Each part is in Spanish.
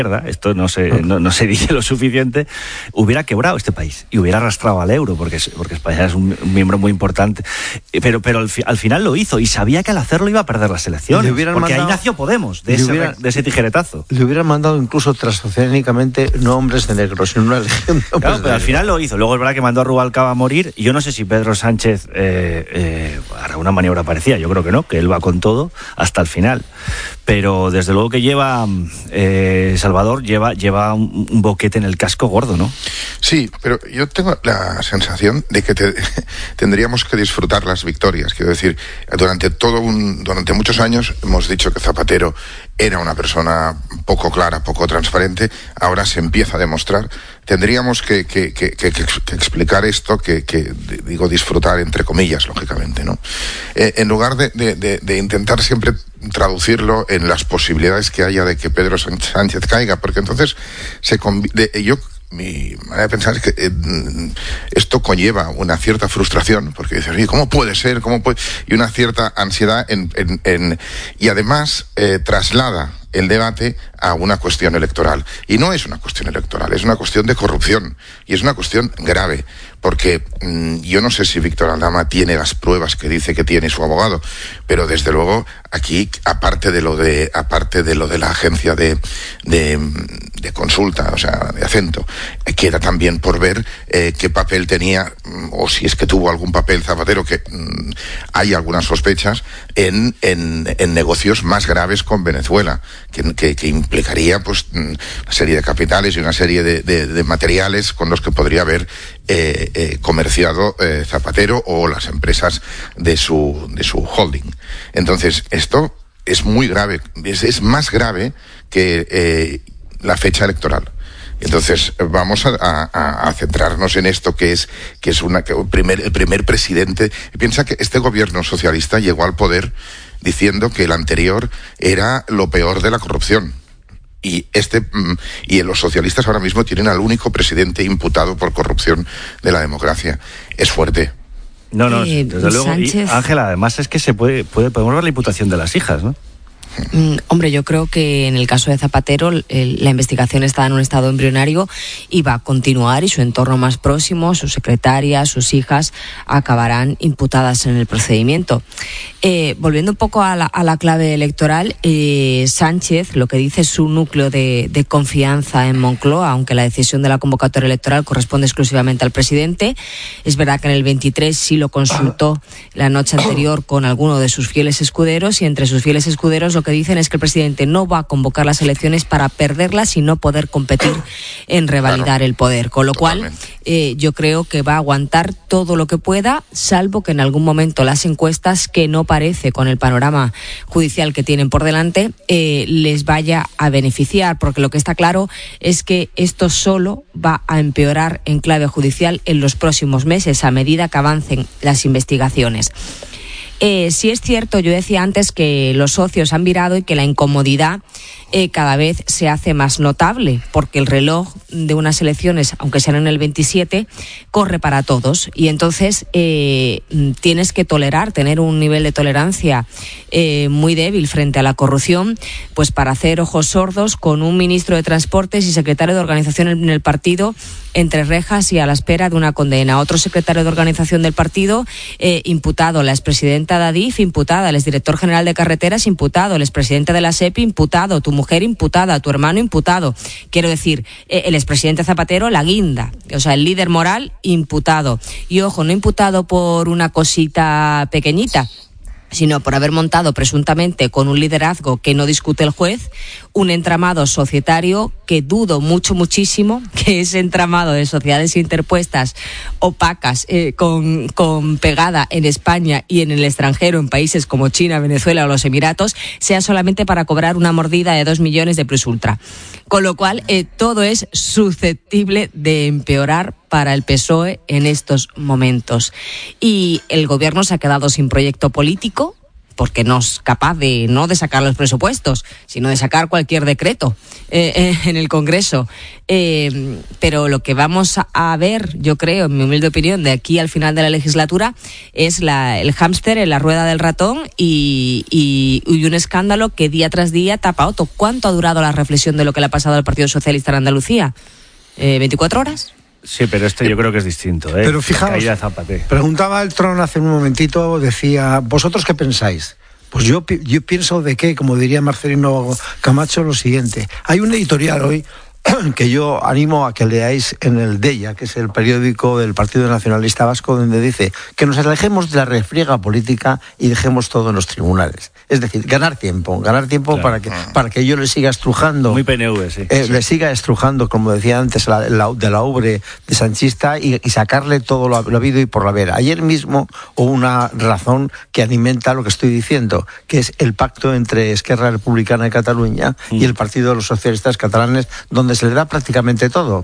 esto no se dice lo suficiente, hubiera quebrado este país y hubiera arrastrado al euro, porque España es un miembro muy importante, pero al final lo hizo y sabía que al hacerlo iba a perder las elecciones, porque ahí nació Podemos, de ese tijeretazo. Le hubieran mandado incluso transoceánicamente no hombres de negro, sino una legión de hombres. Claro, pero al final lo hizo. Luego es verdad que mandó a Rubalcaba a morir, y yo no sé si Pedro Sánchez hará una maniobra parecida, yo creo que no, que él va con todo hasta el final. Pero desde luego que Salvador lleva un boquete en el casco gordo, ¿no? Sí, pero yo tengo la sensación de que tendríamos que disfrutar las victorias. Quiero decir, durante muchos años hemos dicho que Zapatero era una persona poco clara, poco transparente. Ahora se empieza a demostrar. Tendríamos que explicar esto, digo disfrutar entre comillas, lógicamente, ¿no? En lugar de intentar siempre traducirlo en las posibilidades que haya de que Pedro Sánchez caiga, porque entonces mi manera de pensar es que esto conlleva una cierta frustración, porque dices, oye, ¿cómo puede ser? Y una cierta ansiedad y además traslada el debate a una cuestión electoral. Y no es una cuestión electoral, es una cuestión de corrupción. Y es una cuestión grave, porque yo no sé si Víctor Aldama tiene las pruebas que dice que tiene su abogado, pero desde luego aquí, aparte de lo de la agencia de consulta, o sea, de Acento, queda también por ver qué papel tenía, o si es que tuvo algún papel Zapatero, que hay algunas sospechas, en negocios más graves con Venezuela, que implicaría pues una serie de capitales y una serie de materiales con los que podría haber comerciado Zapatero o las empresas de su holding. Entonces, esto es muy grave, es más grave que la fecha electoral. Entonces, vamos a centrarnos en esto, que es el primer presidente. Piensa que este gobierno socialista llegó al poder diciendo que el anterior era lo peor de la corrupción. Y los socialistas ahora mismo tienen al único presidente imputado por corrupción de la democracia. Es fuerte. No, desde luego. Y Ángela, además es que podemos ver la imputación de las hijas, ¿no? Hombre, yo creo que en el caso de Zapatero la investigación está en un estado embrionario y va a continuar, y su entorno más próximo, sus secretarias, sus hijas, acabarán imputadas en el procedimiento. Volviendo un poco a la clave electoral, Sánchez, lo que dice su núcleo de confianza en Moncloa, aunque la decisión de la convocatoria electoral corresponde exclusivamente al presidente. Es verdad que en el 23 sí lo consultó la noche anterior con alguno de sus fieles escuderos, y entre sus fieles escuderos lo que dicen es que el presidente no va a convocar las elecciones para perderlas y no poder competir en revalidar el poder. Con lo cual, yo creo que va a aguantar todo lo que pueda, salvo que en algún momento las encuestas, que no parece con el panorama judicial que tienen por delante, les vaya a beneficiar, porque lo que está claro es que esto solo va a empeorar en clave judicial en los próximos meses, a medida que avancen las investigaciones. Sí es cierto, yo decía antes que los socios han virado y que la incomodidad cada vez se hace más notable, porque el reloj de unas elecciones, aunque sean en el 27, corre para todos, y entonces tienes que tener un nivel de tolerancia muy débil frente a la corrupción, pues para hacer ojos sordos con un ministro de Transportes y secretario de organización en el partido entre rejas y a la espera de una condena. Otro secretario de organización del partido imputado, la expresidenta de Adif imputada, el exdirector general de Carreteras imputado, el expresidente de la SEPI imputado, tu mujer imputada, tu hermano imputado. Quiero decir, el expresidente Zapatero, la guinda, o sea, el líder moral imputado. Y ojo, no imputado por una cosita pequeñita, sino por haber montado presuntamente, con un liderazgo que no discute el juez, un entramado societario que dudo muchísimo que ese entramado de sociedades interpuestas opacas con pegada en España y en el extranjero, en países como China, Venezuela o los Emiratos, sea solamente para cobrar una mordida de 2 millones de plus ultra. Con lo cual, todo es susceptible de empeorar para el PSOE en estos momentos. Y el gobierno se ha quedado sin proyecto político, porque no es capaz no de sacar los presupuestos, sino de sacar cualquier decreto en el Congreso. Pero lo que vamos a ver, yo creo, en mi humilde opinión, de aquí al final de la legislatura, es el hámster en la rueda del ratón y un escándalo que día tras día tapa otro. ¿Cuánto ha durado la reflexión de lo que le ha pasado al Partido Socialista en Andalucía? ¿24 horas? Sí, pero esto yo creo que es distinto, ¿eh? Pero fijaos, preguntaba el Tron hace un momentito, decía, ¿vosotros qué pensáis? Pues yo pienso de que, como diría Marcelino Camacho, lo siguiente. Hay un editorial hoy que yo animo a que leáis en el Deia, que es el periódico del Partido Nacionalista Vasco, donde dice que nos alejemos de la refriega política y dejemos todo en los tribunales. Es decir, ganar tiempo claro, para que yo le siga estrujando. Muy PNV, sí. Le siga estrujando, como decía antes, de la ubre de sanchista y sacarle todo lo habido y por haber. Ayer mismo hubo una razón que alimenta lo que estoy diciendo, que es el pacto entre Esquerra Republicana de Cataluña y el Partido de los Socialistas Catalanes, donde se le da prácticamente todo.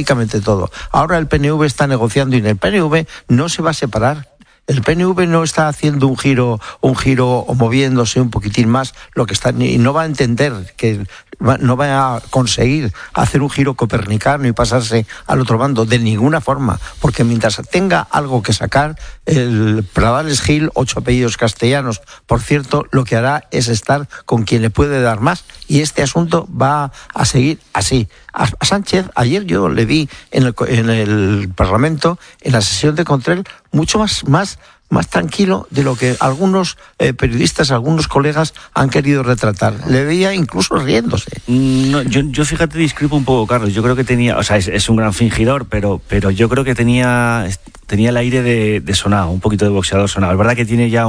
Ahora el PNV está negociando y en el PNV no se va a separar. El PNV no está haciendo un giro o moviéndose un poquitín más, lo que está, y no va a entender que no va a conseguir hacer un giro copernicano y pasarse al otro bando de ninguna forma, porque mientras tenga algo que sacar, el Pradales Gil, 8 apellidos castellanos, por cierto, lo que hará es estar con quien le puede dar más, y este asunto va a seguir así. A Sánchez, ayer yo le vi en el Parlamento, en la sesión de control, mucho más tranquilo de lo que algunos periodistas, algunos colegas han querido retratar. Le veía incluso riéndose. No, yo fíjate, discrepo un poco, Carlos. Yo creo que tenía, o sea, es un gran fingidor, pero yo creo que tenía el aire de sonado, un poquito de boxeador sonado. Es verdad que tiene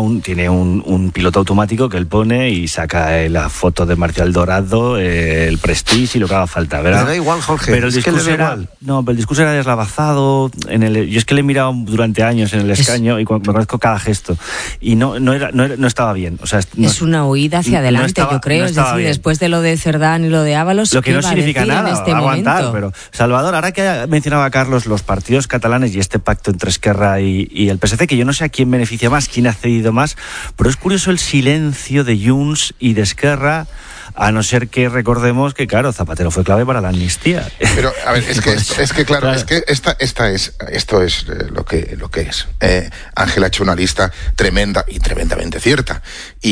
un piloto automático que él pone y saca la foto de Marcial Dorado, el Prestige y lo que haga falta, ¿verdad? Le da igual, Jorge. Pero el discurso era deslavazado. Yo es que le he mirado durante años en el escaño y me conozco cada gesto y no estaba bien. O sea, es una huida hacia adelante, yo creo. Es decir, bien. Después de lo de Cerdán y lo de Ábalos, lo que no significa nada, en este aguantar. momento? Pero Salvador, ahora que mencionaba Carlos los partidos catalanes y este pacto entre Esquerra y el PSC, que yo no sé a quién beneficia más, quién ha cedido más, pero es curioso el silencio de Junts y de Esquerra, a no ser que recordemos que, claro, Zapatero fue clave para la amnistía. Pero, a ver, es que claro, es que esto es lo que es. Ángel ha hecho una lista tremenda y tremendamente cierta.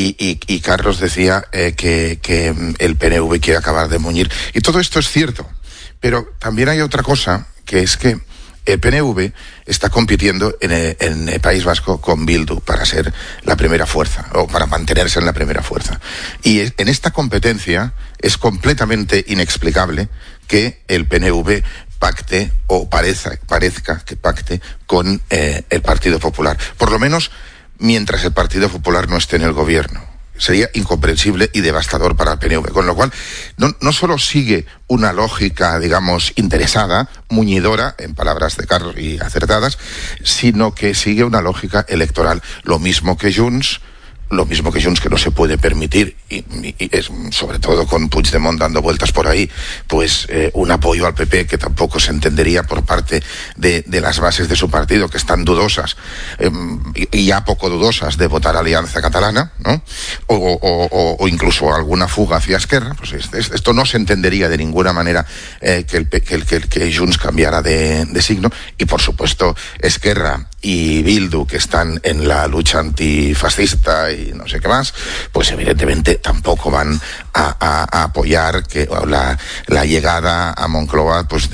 Y Carlos decía que el PNV quiere acabar de muñir. Y todo esto es cierto. Pero también hay otra cosa, que es que el PNV está compitiendo en el País Vasco con Bildu para ser la primera fuerza, o para mantenerse en la primera fuerza. Y en esta competencia es completamente inexplicable que el PNV pacte, o parezca que pacte con el Partido Popular. Por lo menos mientras el Partido Popular no esté en el gobierno. Sería incomprensible y devastador para el PNV. Con lo cual, no solo sigue una lógica, digamos, interesada, muñidora, en palabras de Carlos y acertadas, sino que sigue una lógica electoral. Lo mismo que Junts, que no se puede permitir, y es sobre todo con Puigdemont dando vueltas por ahí, pues un apoyo al PP que tampoco se entendería por parte de las bases de su partido, que están dudosas, y ya poco dudosas de votar Alianza Catalana, ¿no? O incluso alguna fuga hacia Esquerra. Pues esto no se entendería de ninguna manera, que Junts cambiara de signo. Y por supuesto Esquerra y Bildu, que están en la lucha antifascista y no sé qué más, pues evidentemente tampoco van a apoyar la llegada a Moncloa, pues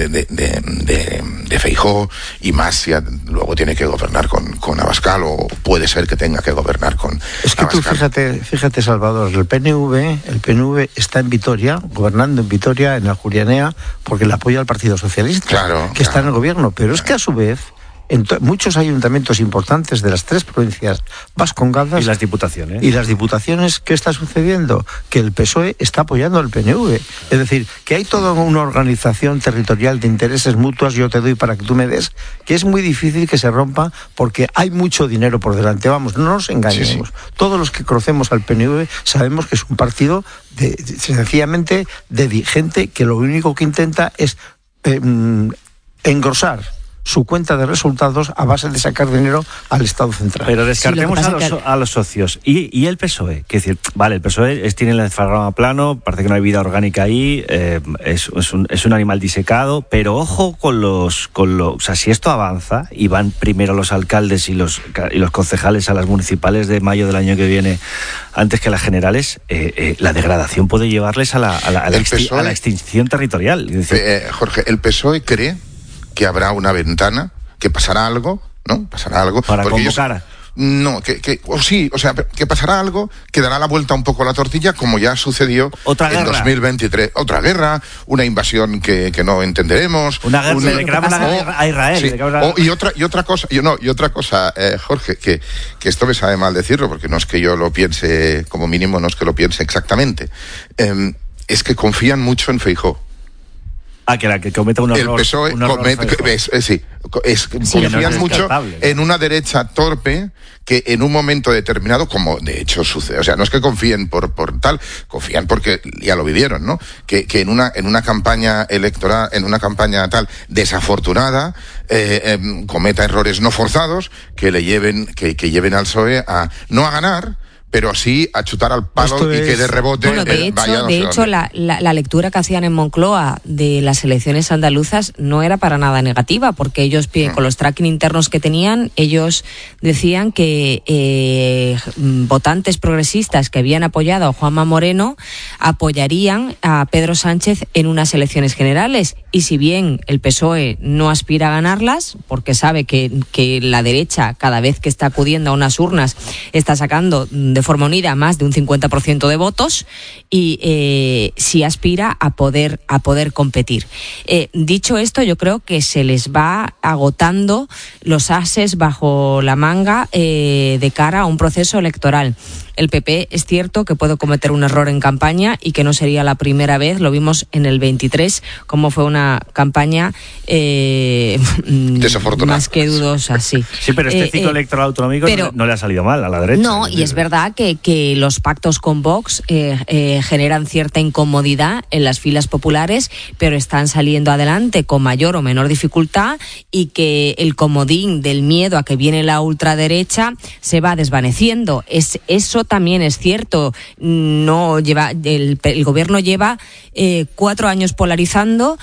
de Feijóo, y más si luego tiene que gobernar con Abascal, o puede ser que tenga que gobernar con Es que Abascal. tú fíjate, Salvador, el PNV está en Vitoria, gobernando en Vitoria, en la Julianea, porque le apoya al Partido Socialista, Claro, está en el gobierno, pero es que a su vez muchos ayuntamientos importantes de las 3 provincias vascongadas Y las diputaciones. ¿Qué está sucediendo? Que el PSOE está apoyando al PNV. Es decir, que hay toda una organización territorial de intereses mutuos, yo te doy para que tú me des, que es muy difícil que se rompa, porque hay mucho dinero por delante. Vamos, no nos engañemos. Sí. Todos los que conocemos al PNV sabemos que es un partido sencillamente de gente que lo único que intenta es engrosar su cuenta de resultados a base de sacar dinero al Estado central. Pero descartemos Sí, a los socios. ¿Y el PSOE? Que decir, vale, el PSOE tiene el encefalograma plano, parece que no hay vida orgánica ahí, es un animal disecado, pero ojo o sea, si esto avanza y van primero los alcaldes y los concejales a las municipales de mayo del año que viene, antes que las generales, la degradación puede llevarles a la extinción territorial. Es decir, Jorge, el PSOE cree que habrá una ventana, que pasará algo, ¿no? Pasará algo. Para convocar. Que pasará algo, que dará la vuelta un poco a la tortilla, como ya sucedió en 2023. Otra guerra, una invasión que no entenderemos. Una guerra, le declaramos la guerra a Israel. Sí. Y otra cosa, Jorge, que esto me sabe mal decirlo, porque no es que yo lo piense, como mínimo, no es que lo piense exactamente. Es que confían mucho en Feijóo. Que cometa un error. El PSOE confían mucho en una derecha torpe que en un momento determinado, como de hecho sucede, o sea, no es que confíen por tal, confían porque ya lo vivieron, ¿no? Que en una campaña electoral, en una campaña tal desafortunada, cometa errores no forzados que lleven al PSOE no a ganar, pero sí a chutar al palo y que de rebote de hecho la lectura que hacían en Moncloa de las elecciones andaluzas no era para nada negativa, porque ellos, con los tracking internos que tenían, ellos decían que votantes progresistas que habían apoyado a Juanma Moreno apoyarían a Pedro Sánchez en unas elecciones generales, y si bien el PSOE no aspira a ganarlas, porque sabe que la derecha, cada vez que está acudiendo a unas urnas, está sacando de forma unida más de un 50% de votos, y sí aspira a poder competir. Dicho esto, yo creo que se les va agotando los ases bajo la manga de cara a un proceso electoral. El PP es cierto que puede cometer un error en campaña y que no sería la primera vez. Lo vimos en el 23, como fue una campaña desafortunada, más que dudosa. Sí, pero este ciclo electoral autonómico no le ha salido mal a la derecha. No, y es verdad que los pactos con Vox generan cierta incomodidad en las filas populares, pero están saliendo adelante con mayor o menor dificultad, y que el comodín del miedo a que viene la ultraderecha se va desvaneciendo. Eso también es cierto. No lleva el gobierno lleva 4 años polarizando,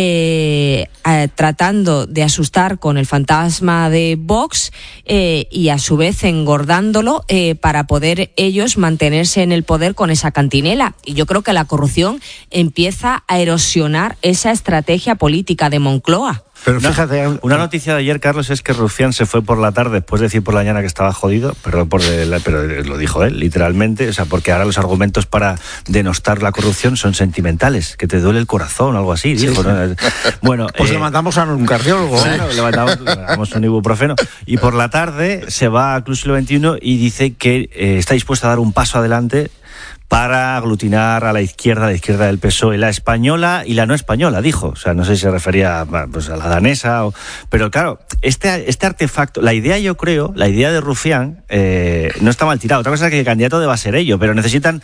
tratando de asustar con el fantasma de Vox, y a su vez engordándolo para poder ellos mantenerse en el poder con esa cantinela. Y yo creo que la corrupción empieza a erosionar esa estrategia política de Moncloa. Pero fíjate, una noticia de ayer, Carlos, es que Rufián se fue por la tarde después de decir por la mañana que estaba jodido, pero lo dijo él, literalmente, o sea, porque ahora los argumentos para denostar la corrupción son sentimentales, que te duele el corazón o algo así, dijo. Sí. ¿No? Bueno, pues le mandamos a un cardiólogo. Claro, le mandamos un ibuprofeno. Y por la tarde se va a Club Siglo XXI y dice que está dispuesto a dar un paso adelante para aglutinar a la izquierda del PSOE, la española y la no española, dijo. O sea, no sé si se refería pues, a la danesa, pero claro, este artefacto, la idea de Rufián no está mal tirada. Otra cosa es que el candidato deba ser ello, pero necesitan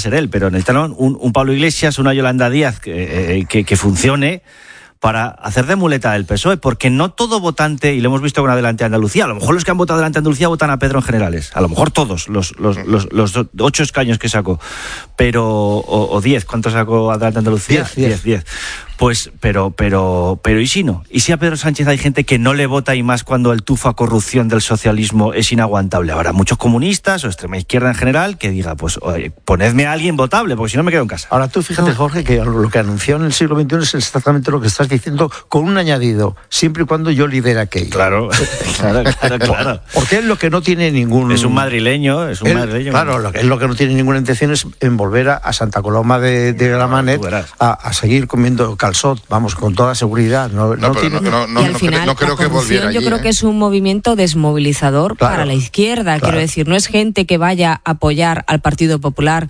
un Pablo Iglesias, una Yolanda Díaz que funcione para hacer de muleta del PSOE, porque no todo votante, y lo hemos visto con Adelante Andalucía, a lo mejor los que han votado Adelante Andalucía votan a Pedro en generales, a lo mejor todos, los 8 escaños que sacó, pero, o 10, ¿cuánto sacó Adelante Andalucía? 10. Pues, pero ¿y si no? ¿Y si a Pedro Sánchez hay gente que no le vota, y más cuando el tufo a corrupción del socialismo es inaguantable? Habrá muchos comunistas o extrema izquierda en general que diga, pues, oye, ponedme a alguien votable, porque si no me quedo en casa. Ahora tú fíjate, Jorge, que lo que anunció en el siglo XXI es exactamente lo que estás diciendo, con un añadido, siempre y cuando yo lidere aquello. Claro. Porque es lo que no tiene ningún... Es un madrileño. Claro, es lo que no tiene ninguna intención es en volver a Santa Coloma de Gramenet a seguir comiendo calzot, vamos, con toda seguridad. No creo que volviera allí. Yo creo que es un movimiento desmovilizador para la izquierda. Claro. Quiero decir, no es gente que vaya a apoyar al Partido Popular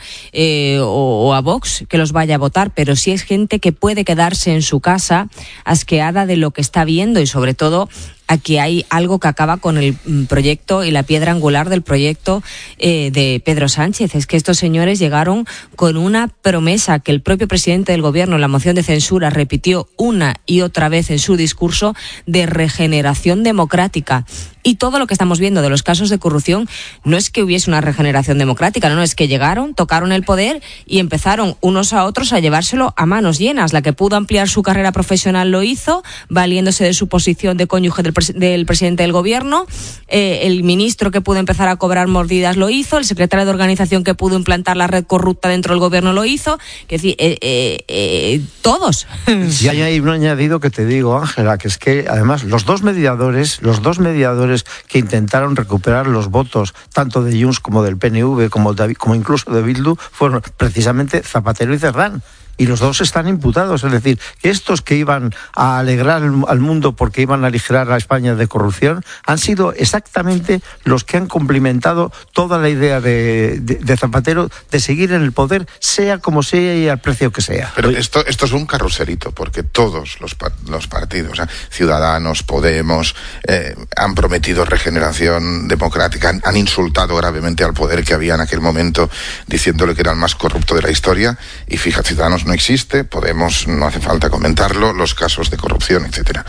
o a Vox, que los vaya a votar, pero sí es gente que puede quedarse en su casa asqueada de lo que está viendo, y sobre todo aquí hay algo que acaba con el proyecto y la piedra angular del proyecto de Pedro Sánchez. Es que estos señores llegaron con una promesa que el propio presidente del gobierno en la moción de censura repitió una y otra vez en su discurso, de regeneración democrática. Y todo lo que estamos viendo de los casos de corrupción no es que hubiese una regeneración democrática, no, es que llegaron, tocaron el poder y empezaron unos a otros a llevárselo a manos llenas. La que pudo ampliar su carrera profesional lo hizo, valiéndose de su posición de cónyuge del presidente del gobierno. El ministro que pudo empezar a cobrar mordidas lo hizo, el secretario de organización que pudo implantar la red corrupta dentro del gobierno lo hizo. Es decir, todos. Y hay un añadido que te digo, Ángela, que es que además los dos mediadores que intentaron recuperar los votos tanto de Junts como del PNV como incluso de Bildu fueron precisamente Zapatero y Cerdán. Y los dos están imputados, es decir, que estos que iban a alegrar al mundo porque iban a aligerar a España de corrupción han sido exactamente los que han complementado toda la idea de Zapatero de seguir en el poder, sea como sea y al precio que sea. Pero esto es un carruselito, porque todos los partidos, o sea, Ciudadanos, Podemos, han prometido regeneración democrática, han insultado gravemente al poder que había en aquel momento, diciéndole que era el más corrupto de la historia, y fíjate, Ciudadanos no existe, Podemos no hace falta comentarlo, los casos de corrupción, etcétera.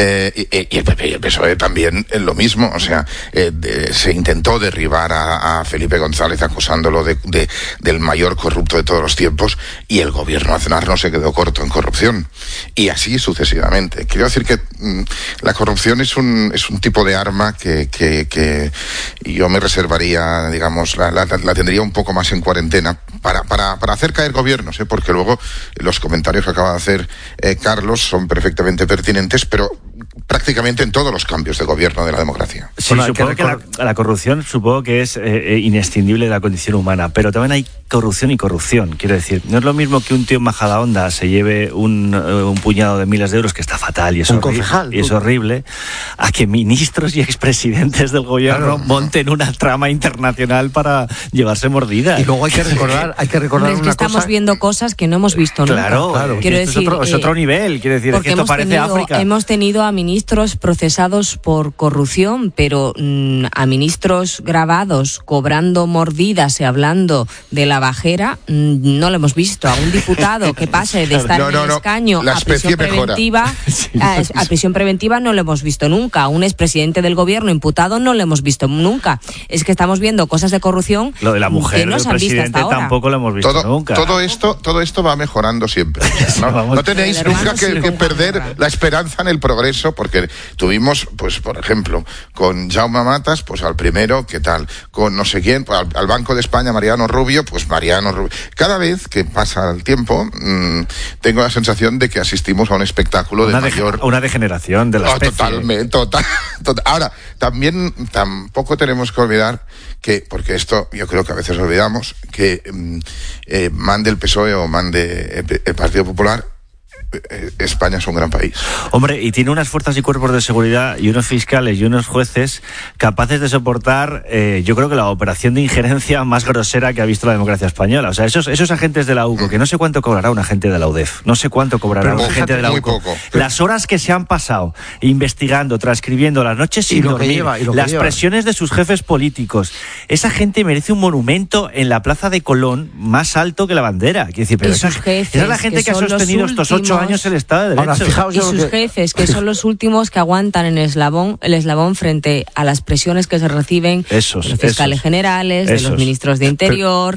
Y el PP y el PSOE también lo mismo, o sea, se intentó derribar a Felipe González acusándolo del mayor corrupto de todos los tiempos, y el gobierno Aznar no se quedó corto en corrupción, y así sucesivamente. Quiero decir que la corrupción es un tipo de arma que yo me reservaría, digamos, la tendría un poco más en cuarentena para hacer caer gobiernos, porque luego los comentarios que acaba de hacer Carlos son perfectamente pertinentes, pero prácticamente en todos los cambios de gobierno de la democracia. Sí, bueno, supongo que la corrupción supongo que es inescindible de la condición humana, pero también hay corrupción y corrupción. Quiero decir, no es lo mismo que un tío en Majadahonda se lleve un puñado de miles de euros, que está fatal y es horrible, a que ministros y expresidentes del gobierno monten una trama internacional para llevarse mordidas. Y luego hay que recordar es que estamos viendo cosas que no hemos visto nunca. Claro. Quiero decir, es otro nivel. Quiero decir, es que esto parece África. Hemos tenido a ministros procesados por corrupción, pero a ministros grabados cobrando mordidas y hablando de la bajera no lo hemos visto. A un diputado que pase de estar en el escaño a prisión preventiva, a prisión preventiva no lo hemos visto nunca. A un expresidente del gobierno imputado no lo hemos visto nunca. Es que estamos viendo cosas de corrupción. Lo de la mujer del presidente tampoco lo hemos visto nunca. Todo esto va mejorando siempre. No tenéis nunca que perder la esperanza en el progreso, porque tuvimos, pues, por ejemplo, con Jaume Matas, pues al primero, ¿qué tal? Con no sé quién, pues, al Banco de España, Mariano Rubio, pues Mariano Rubio. Cada vez que pasa el tiempo, tengo la sensación de que asistimos a un espectáculo una degeneración de la especie. Totalmente. Ahora, también tampoco tenemos que olvidar que, porque esto yo creo que a veces olvidamos, que mande el PSOE o mande el Partido Popular, España es un gran país. Hombre, y tiene unas fuerzas y cuerpos de seguridad y unos fiscales y unos jueces capaces de soportar, yo creo que la operación de injerencia más grosera que ha visto la democracia española. O sea, esos agentes de la UCO, que no sé cuánto cobrará un agente de la UDEF, no sé cuánto cobrará un agente de la UCO. Las horas que se han pasado investigando, transcribiendo, las noches sin dormir, las presiones de sus jefes políticos. Esa gente merece un monumento en la Plaza de Colón más alto que la bandera. Quiero decir, pero esa es la gente que ha sostenido estos 8 años el Estado de Derecho. Ahora, fijaos, y sus jefes, que son los últimos que aguantan en el eslabón frente a las presiones que se reciben de los fiscales generales, de los ministros de Interior,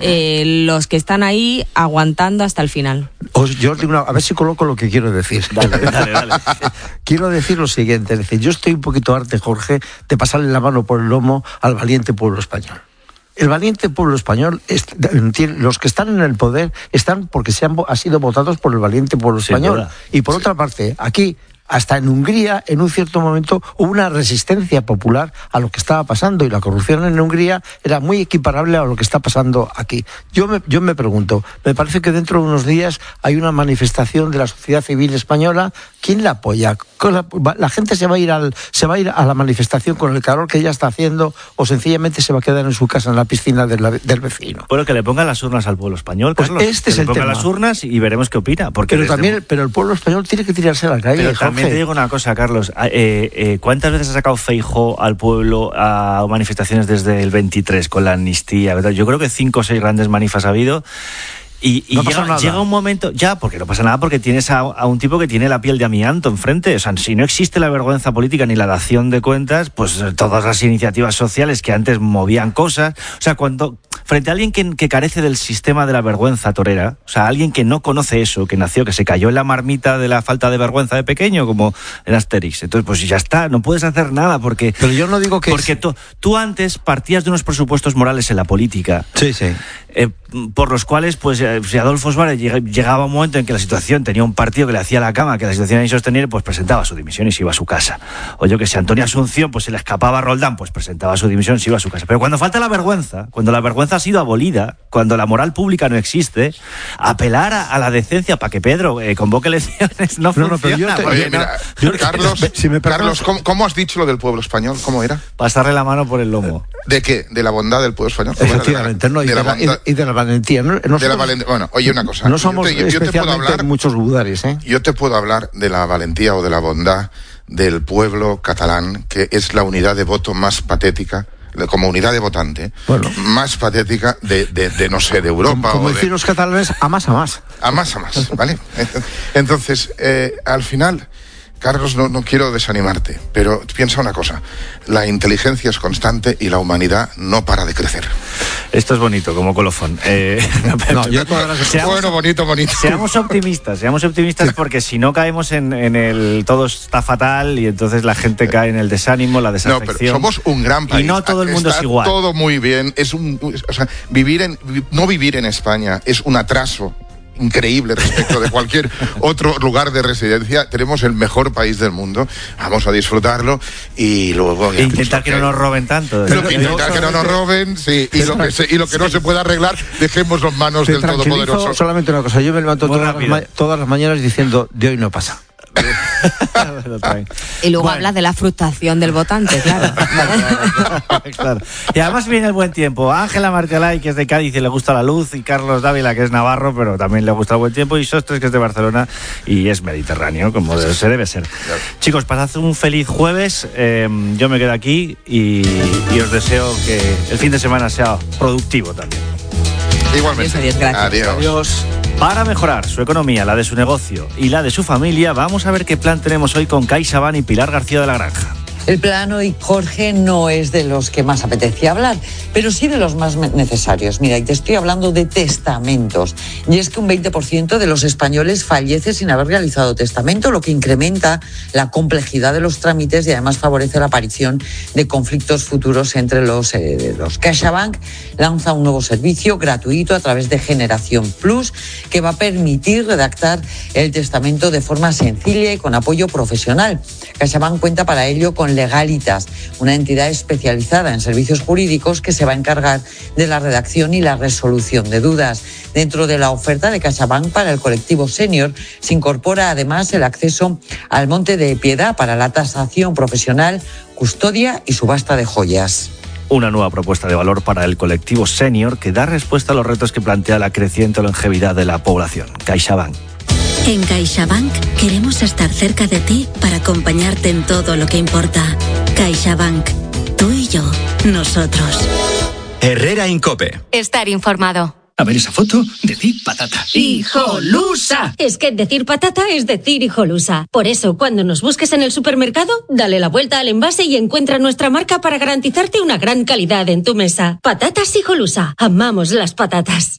los que están ahí aguantando hasta el final. Yo os digo a ver si coloco lo que quiero decir. Dale. Quiero decir lo siguiente, es decir, yo estoy un poquito harto, Jorge, de pasarle la mano por el lomo al valiente pueblo español. El valiente pueblo español, los que están en el poder están porque han sido votados por el valiente pueblo español. Y por otra parte, aquí, hasta en Hungría, en un cierto momento, hubo una resistencia popular a lo que estaba pasando, y la corrupción en Hungría era muy equiparable a lo que está pasando aquí. Yo me pregunto, me parece que dentro de unos días hay una manifestación de la sociedad civil española. ¿Quién la apoya? ¿La gente se va a ir a la manifestación con el calor que ya está haciendo, o sencillamente se va a quedar en su casa en la piscina del vecino? Bueno, que le pongan las urnas al pueblo español, pues Carlos. Este es el tema. Que le pongan las urnas y veremos qué opina. Porque pero el pueblo español tiene que tirarse a la calle. Pero también te digo una cosa, Carlos. ¿Cuántas veces ha sacado Feijóo al pueblo a manifestaciones desde el 23 con la amnistía, ¿verdad? Yo creo que 5 o 6 grandes manifas ha habido. Y no llega un momento, porque no pasa nada, porque tienes a un tipo que tiene la piel de amianto enfrente. O sea, si no existe la vergüenza política ni la dación de cuentas, pues todas las iniciativas sociales que antes movían cosas. O sea, frente a alguien que carece del sistema de la vergüenza torera, o sea, alguien que no conoce eso, que nació, que se cayó en la marmita de la falta de vergüenza de pequeño, como en Asterix. Entonces, pues ya está, no puedes hacer nada porque... Pero yo no digo que... Porque tú antes partías de unos presupuestos morales en la política. Sí. Por los cuales, pues, si Adolfo Suárez llegaba un momento en que la situación tenía un partido que le hacía la cama, que la situación era insostenible, pues presentaba su dimisión y se iba a su casa. O yo que sé, Antonio Asunción, pues se le escapaba a Roldán, pues presentaba su dimisión y se iba a su casa. Pero cuando falta la vergüenza, cuando la vergüenza ha sido abolida, cuando la moral pública no existe, apelar a la decencia para que Pedro convoque elecciones no funciona. Oye, mira, Carlos, ¿cómo has dicho lo del pueblo español? ¿Cómo era? Pasarle la mano por el lomo. ¿De qué? ¿De la bondad del pueblo español? Efectivamente, y de la valentía. Bueno, oye, una cosa. No somos especialmente muchos budares, ¿eh? Yo te puedo hablar de la valentía o de la bondad del pueblo catalán, que es la unidad de voto más patética, como unidad de votante, más patética de no sé, de Europa. Como decir los catalanes, a más. A más, ¿vale? Entonces, al final... Carlos, no quiero desanimarte, pero piensa una cosa, la inteligencia es constante y la humanidad no para de crecer. Esto es bonito, como colofón. Bonito. Seamos optimistas porque si no caemos en el todo está fatal y entonces la gente cae en el desánimo, la desafección. No, pero somos un gran país. Y no todo el mundo es igual. Todo muy bien, no vivir en España es un atraso increíble respecto de cualquier otro lugar de residencia. Tenemos el mejor país del mundo, vamos a disfrutarlo y luego intentar que no nos roben tanto. Intentar que no nos roben, sí, y lo que no se pueda arreglar, dejémoslo en manos del Todopoderoso. Solamente una cosa, yo me levanto todas las mañanas diciendo, de hoy no pasa. Y luego hablas de la frustración del votante, claro. Claro. Y además viene el buen tiempo. Ángela Martelay, que es de Cádiz y le gusta la luz, y Carlos Dávila, que es navarro, pero también le gusta el buen tiempo, y Sostres, que es de Barcelona y es mediterráneo, como se debe ser. Chicos, pasad un feliz jueves. Yo me quedo aquí y os deseo que el fin de semana sea productivo también. Igualmente. Adiós. Para mejorar su economía, la de su negocio y la de su familia, vamos a ver qué plan tenemos hoy con CaixaBank y Pilar García de la Granja. El plan hoy, Jorge, no es de los que más apetecía hablar, pero sí de los más necesarios. Mira, y te estoy hablando de testamentos. Y es que un 20% de los españoles fallece sin haber realizado testamento, lo que incrementa la complejidad de los trámites y además favorece la aparición de conflictos futuros entre los herederos. CaixaBank lanza un nuevo servicio gratuito a través de Generación Plus que va a permitir redactar el testamento de forma sencilla y con apoyo profesional. CaixaBank cuenta para ello con Legalitas, una entidad especializada en servicios jurídicos que se va a encargar de la redacción y la resolución de dudas. Dentro de la oferta de CaixaBank para el colectivo senior se incorpora además el acceso al Monte de Piedad para la tasación profesional, custodia y subasta de joyas. Una nueva propuesta de valor para el colectivo senior que da respuesta a los retos que plantea la creciente longevidad de la población. CaixaBank. En CaixaBank queremos estar cerca de ti para acompañarte en todo lo que importa. CaixaBank. Tú y yo. Nosotros. Herrera Incope. Estar informado. A ver esa foto, decir patata. ¡Hijolusa! Es que decir patata es decir hijolusa. Por eso, cuando nos busques en el supermercado, dale la vuelta al envase y encuentra nuestra marca para garantizarte una gran calidad en tu mesa. Patatas Hijolusa. Amamos las patatas.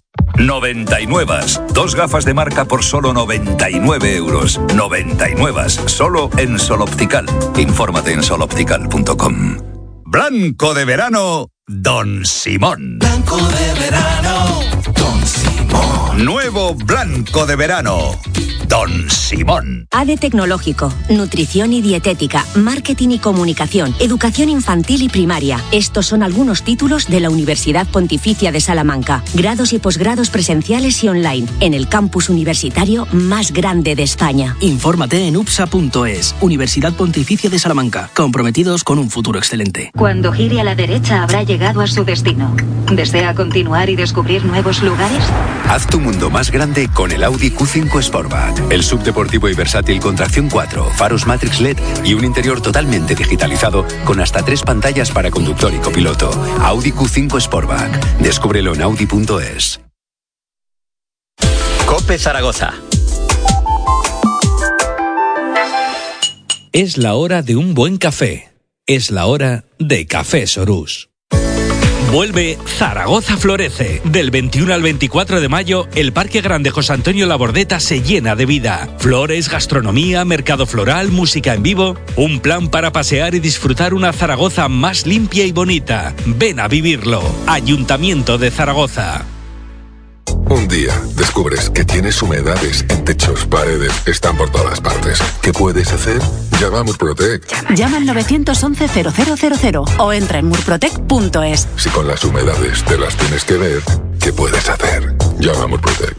99. 2 gafas de marca por solo 99 euros. 99. Solo en Soloptical. Infórmate en soloptical.com. Blanco de verano, Don Simón. Blanco de verano, Don Simón. Nuevo Blanco de verano, Don Simón. ADE Tecnológico, Nutrición y Dietética, Marketing y Comunicación, Educación Infantil y Primaria. Estos son algunos títulos de la Universidad Pontificia de Salamanca. Grados y posgrados presenciales y online, en el campus universitario más grande de España. Infórmate en upsa.es, Universidad Pontificia de Salamanca, comprometidos con un futuro excelente. Cuando gire a la derecha habrá llegado a su destino. ¿Desea continuar y descubrir nuevos lugares? Haz tu mundo más grande con el Audi Q5 Sportback. El subdeportivo y versátil con tracción 4, faros Matrix LED y un interior totalmente digitalizado con hasta 3 pantallas para conductor y copiloto. Audi Q5 Sportback. Descúbrelo en audi.es. COPE Zaragoza. Es la hora de un buen café. Es la hora de Café Sorús. Vuelve Zaragoza Florece. Del 21 al 24 de mayo, el Parque Grande José Antonio Labordeta se llena de vida. Flores, gastronomía, mercado floral, música en vivo. Un plan para pasear y disfrutar una Zaragoza más limpia y bonita. Ven a vivirlo. Ayuntamiento de Zaragoza. Un día descubres que tienes humedades en techos, paredes, están por todas partes. ¿Qué puedes hacer? Llama a Murprotec. Llama al 911-0000 o entra en murprotec.es. Si con las humedades te las tienes que ver, ¿qué puedes hacer? Llama a Murprotec.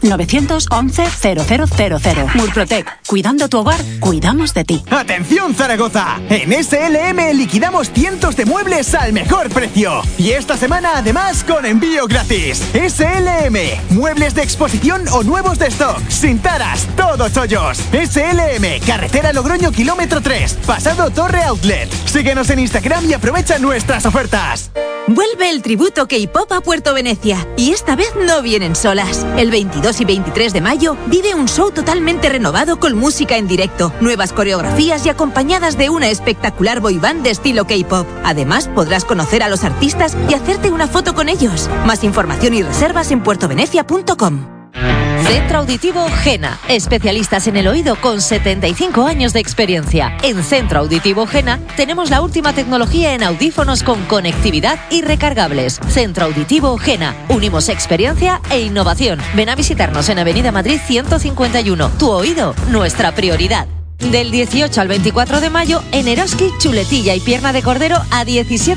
911-0000. Murprotec. Cuidando tu hogar, cuidamos de ti. ¡Atención, Zaragoza! En SLM liquidamos cientos de muebles al mejor precio. Y esta semana, además, con envío gratis. SLM. Muebles de exposición o nuevos de stock. Sin taras, todos chollos. SLM. Carretera Logroño, kilómetro 3. Pasado Torre Outlet. Síguenos en Instagram y aprovecha nuestras ofertas. Vuelve el tributo K-Pop a Puerto Venecia. Y esta vez no vienen solas. El 22 y 23 de mayo vive un show totalmente renovado con música en directo, nuevas coreografías y acompañadas de una espectacular boy band de estilo K-Pop. Además, podrás conocer a los artistas y hacerte una foto con ellos. Más información y reservas en puertovenecia.com. Centro Auditivo Gena, especialistas en el oído con 75 años de experiencia. En Centro Auditivo Gena tenemos la última tecnología en audífonos con conectividad y recargables. Centro Auditivo Gena, unimos experiencia e innovación. Ven a visitarnos en Avenida Madrid 151. Tu oído, nuestra prioridad. Del 18 al 24 de mayo, en Eroski, chuletilla y pierna de cordero a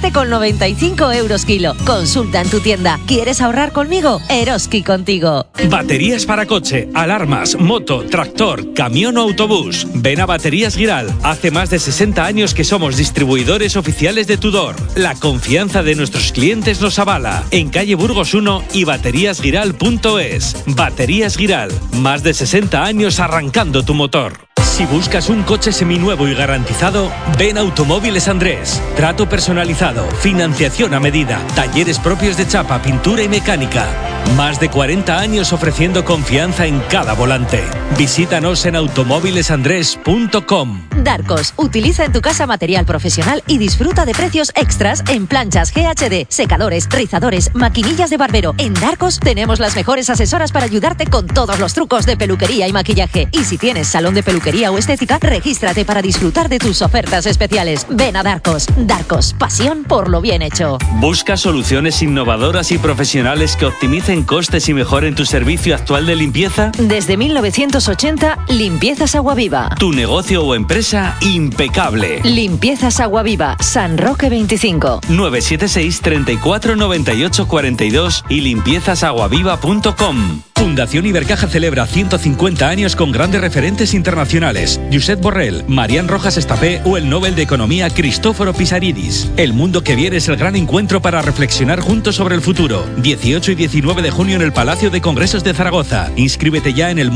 17,95 euros kilo. Consulta en tu tienda. ¿Quieres ahorrar conmigo? Eroski contigo. Baterías para coche, alarmas, moto, tractor, camión o autobús. Ven a Baterías Giral. Hace más de 60 años que somos distribuidores oficiales de Tudor. La confianza de nuestros clientes nos avala. En calle Burgos 1 y bateríasgiral.es. Baterías Giral. Más de 60 años arrancando tu motor. Si buscas un coche seminuevo y garantizado, ven a Automóviles Andrés. Trato personalizado, financiación a medida, talleres propios de chapa, pintura y mecánica. Más de 40 años ofreciendo confianza en cada volante. Visítanos en automóvilesandrés.com. Darcos, utiliza en tu casa material profesional y disfruta de precios extras en planchas GHD, secadores, rizadores, maquinillas de barbero. En Darcos tenemos las mejores asesoras para ayudarte con todos los trucos de peluquería y maquillaje. Y si tienes salón de peluquería o estética, regístrate para disfrutar de tus ofertas especiales. Ven a Darcos. Darcos, pasión por lo bien hecho. Busca soluciones innovadoras y profesionales que optimicen costes y mejoren tu servicio actual de limpieza. Desde 1980, Limpiezas Aguaviva. Tu negocio o empresa impecable. Limpiezas Aguaviva, San Roque 25. 976 34 98 42 y limpiezasaguaviva.com. Fundación Ibercaja celebra 150 años con grandes referentes internacionales. Josep Borrell, Marián Rojas Estapé o el Nobel de Economía Cristóforo Pisaridis. El mundo que viene es el gran encuentro para reflexionar juntos sobre el futuro. 18 y 19 de junio en el Palacio de Congresos de Zaragoza. Inscríbete ya en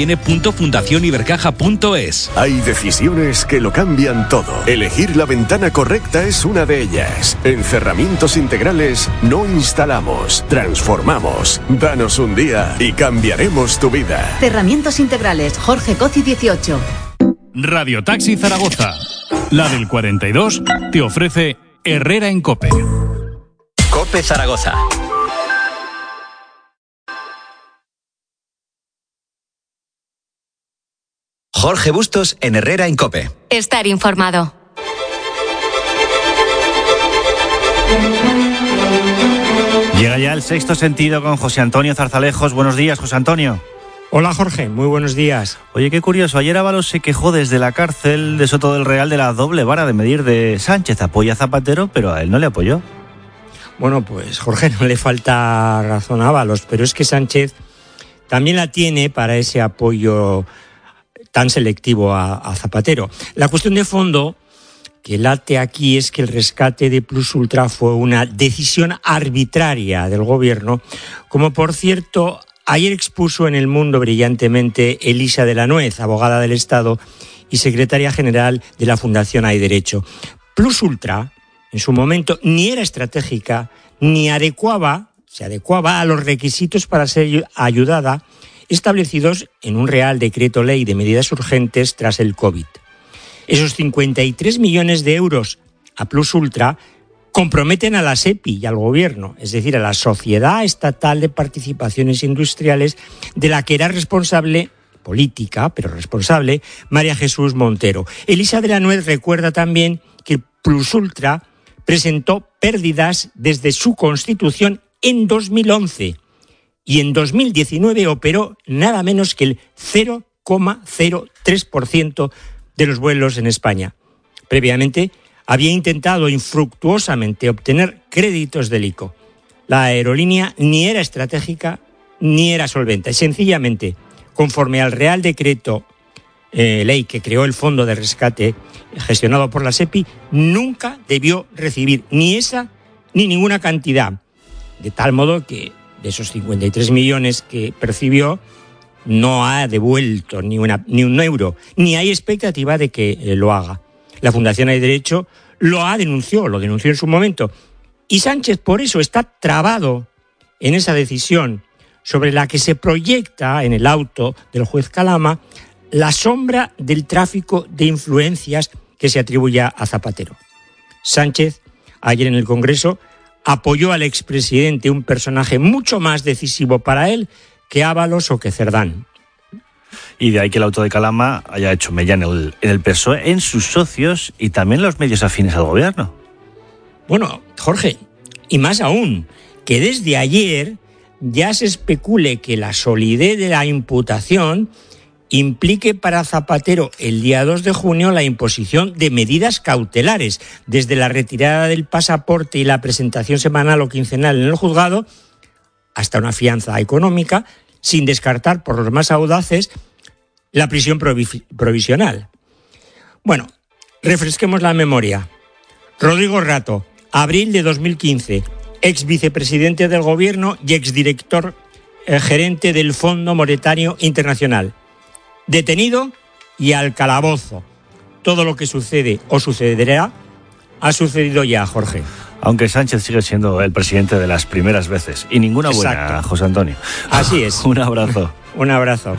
elmundoqueviene.fundacionibercaja.es. Hay decisiones que lo cambian todo. Elegir la ventana correcta es una de ellas. En Cerramientos Integrales no instalamos, transformamos. Danos un día y cambiaremos tu vida. Cerramientos Integrales, Jorge Coci 18. Radio Taxi Zaragoza, la del 42, te ofrece Herrera en COPE. COPE Zaragoza. Jorge Bustos en Herrera en COPE. Estar informado. Llega ya el Sexto Sentido con José Antonio Zarzalejos. Buenos días, José Antonio. Hola, Jorge. Muy buenos días. Oye, qué curioso. Ayer Ábalos se quejó desde la cárcel de Soto del Real de la doble vara de medir de Sánchez. Apoya a Zapatero, pero a él no le apoyó. Bueno, pues, Jorge, no le falta razón a Ábalos, pero es que Sánchez también la tiene para ese apoyo tan selectivo a Zapatero. La cuestión de fondo que late aquí es que el rescate de Plus Ultra fue una decisión arbitraria del gobierno, como por cierto Ayer expuso en El Mundo brillantemente Elisa de la Nuez, abogada del Estado y secretaria general de la Fundación Hay Derecho. Plus Ultra, en su momento, ni era estratégica, ni se adecuaba a los requisitos para ser ayudada establecidos en un Real Decreto Ley de medidas urgentes tras el COVID. Esos 53 millones de euros a Plus Ultra comprometen a la SEPI y al Gobierno, es decir, a la Sociedad Estatal de Participaciones Industriales, de la que era responsable, política, pero responsable, María Jesús Montero. Elisa de la Nuez recuerda también que Plus Ultra presentó pérdidas desde su constitución en 2011 y en 2019 operó nada menos que el 0,03% de los vuelos en España. Previamente había intentado infructuosamente obtener créditos del ICO. La aerolínea ni era estratégica ni era solvente. Sencillamente, conforme al Real Decreto Ley que creó el Fondo de Rescate gestionado por la SEPI, nunca debió recibir ni esa ni ninguna cantidad. De tal modo que de esos 53 millones que percibió, no ha devuelto ni un euro, ni hay expectativa de que lo haga. La Fundación Hay Derecho lo denunció en su momento. Y Sánchez por eso está trabado en esa decisión sobre la que se proyecta en el auto del juez Calama la sombra del tráfico de influencias que se atribuye a Zapatero. Sánchez, ayer en el Congreso, apoyó al expresidente, un personaje mucho más decisivo para él que Ábalos o que Cerdán. Y de ahí que el auto de Calama haya hecho mella en el PSOE, en sus socios y también los medios afines al gobierno. Bueno, Jorge, y más aún, que desde ayer ya se especule que la solidez de la imputación implique para Zapatero el día 2 de junio la imposición de medidas cautelares, desde la retirada del pasaporte y la presentación semanal o quincenal en el juzgado, hasta una fianza económica, sin descartar por los más audaces la prisión provisional. Bueno, refresquemos la memoria. Rodrigo Rato, abril de 2015, ex vicepresidente del Gobierno y exdirector gerente del Fondo Monetario Internacional. Detenido y al calabozo. Todo lo que sucede o sucederá ha sucedido ya, Jorge. Aunque Sánchez sigue siendo el presidente de las primeras veces. Y ninguna buena, exacto, José Antonio. Así es. Un abrazo. Un abrazo.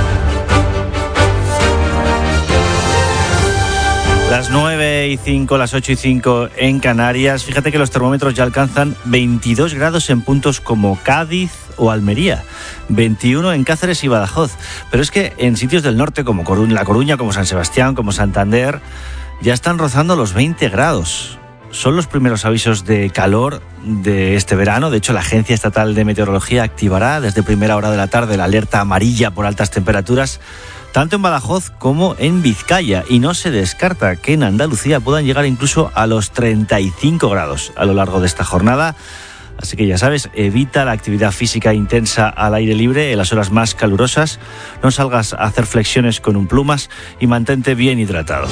Las 9:05, las 8:05 en Canarias. Fíjate que los termómetros ya alcanzan 22 grados en puntos como Cádiz o Almería, 21 en Cáceres y Badajoz. Pero es que en sitios del norte como La Coruña, como San Sebastián, como Santander, ya están rozando los 20 grados. Son los primeros avisos de calor de este verano. De hecho, la Agencia Estatal de Meteorología activará desde primera hora de la tarde la alerta amarilla por altas temperaturas, tanto en Badajoz como en Vizcaya, y no se descarta que en Andalucía puedan llegar incluso a los 35 grados a lo largo de esta jornada. Así que ya sabes, evita la actividad física intensa al aire libre en las horas más calurosas, no salgas a hacer flexiones con un plumas y mantente bien hidratado.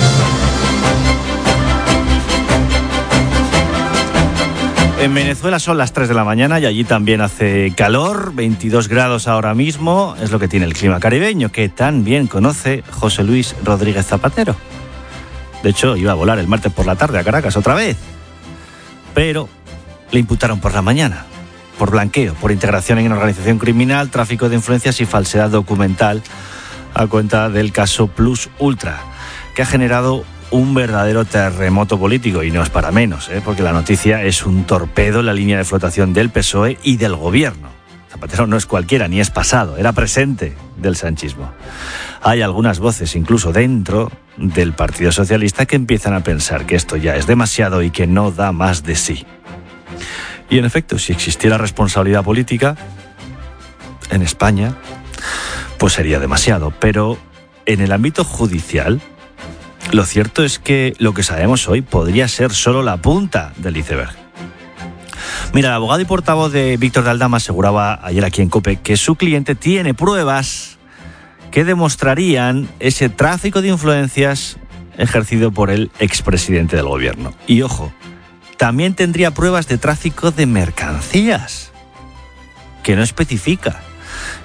En Venezuela son las 3 de la mañana y allí también hace calor, 22 grados ahora mismo, es lo que tiene el clima caribeño, que tan bien conoce José Luis Rodríguez Zapatero. De hecho, iba a volar el martes por la tarde a Caracas otra vez, pero le imputaron por la mañana, por blanqueo, por integración en organización criminal, tráfico de influencias y falsedad documental, a cuenta del caso Plus Ultra, que ha generado un verdadero terremoto político, y no es para menos, porque la noticia es un torpedo en la línea de flotación del PSOE y del gobierno. Zapatero no es cualquiera, ni es pasado, era presente del sanchismo. Hay algunas voces, incluso dentro del Partido Socialista, que empiezan a pensar que esto ya es demasiado y que no da más de sí. Y en efecto, si existiera responsabilidad política en España, pues sería demasiado. Pero en el ámbito judicial, lo cierto es que lo que sabemos hoy podría ser solo la punta del iceberg. Mira, el abogado y portavoz de Víctor de Aldama aseguraba ayer aquí en COPE que su cliente tiene pruebas que demostrarían ese tráfico de influencias ejercido por el expresidente del gobierno. Y ojo, también tendría pruebas de tráfico de mercancías, que no especifica.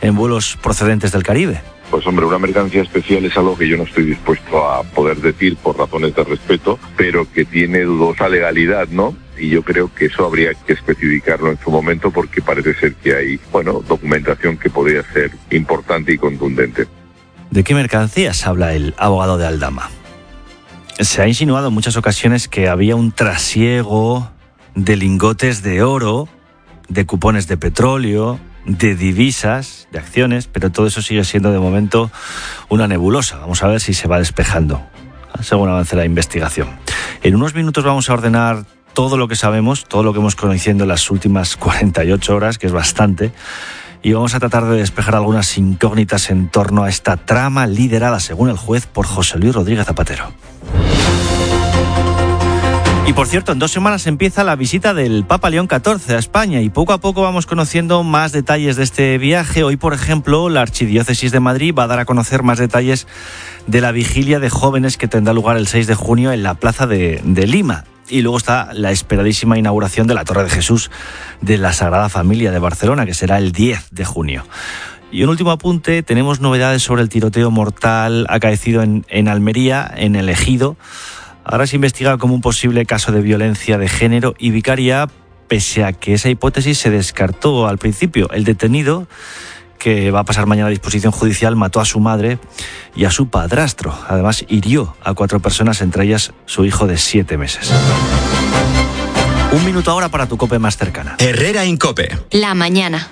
en vuelos procedentes del Caribe. Pues hombre, una mercancía especial es algo que yo no estoy dispuesto a poder decir por razones de respeto, pero que tiene dudosa legalidad, ¿no? Y yo creo que eso habría que especificarlo en su momento porque parece ser que hay, documentación que podría ser importante y contundente. ¿De qué mercancías habla el abogado de Aldama? Se ha insinuado en muchas ocasiones que había un trasiego de lingotes de oro, de cupones de petróleo, de divisas, de acciones, pero todo eso sigue siendo de momento una nebulosa. Vamos a ver si se va despejando según avance la investigación. En unos minutos vamos a ordenar todo lo que sabemos, todo lo que hemos conocido en las últimas 48 horas, que es bastante, y vamos a tratar de despejar algunas incógnitas en torno a esta trama liderada, según el juez, por José Luis Rodríguez Zapatero. Y por cierto, en 2 semanas empieza la visita del Papa León XIV a España y poco a poco vamos conociendo más detalles de este viaje. Hoy, por ejemplo, la Archidiócesis de Madrid va a dar a conocer más detalles de la vigilia de jóvenes que tendrá lugar el 6 de junio en la Plaza de Lima. Y luego está la esperadísima inauguración de la Torre de Jesús de la Sagrada Familia de Barcelona, que será el 10 de junio. Y un último apunte, tenemos novedades sobre el tiroteo mortal acaecido en Almería, en el Ejido. Ahora se investiga como un posible caso de violencia de género y vicaria, pese a que esa hipótesis se descartó al principio. El detenido, que va a pasar mañana a disposición judicial, mató a su madre y a su padrastro. Además, hirió a 4 personas, entre ellas su hijo de 7 meses. 1 minuto ahora para tu COPE más cercana. Herrera en COPE. La mañana.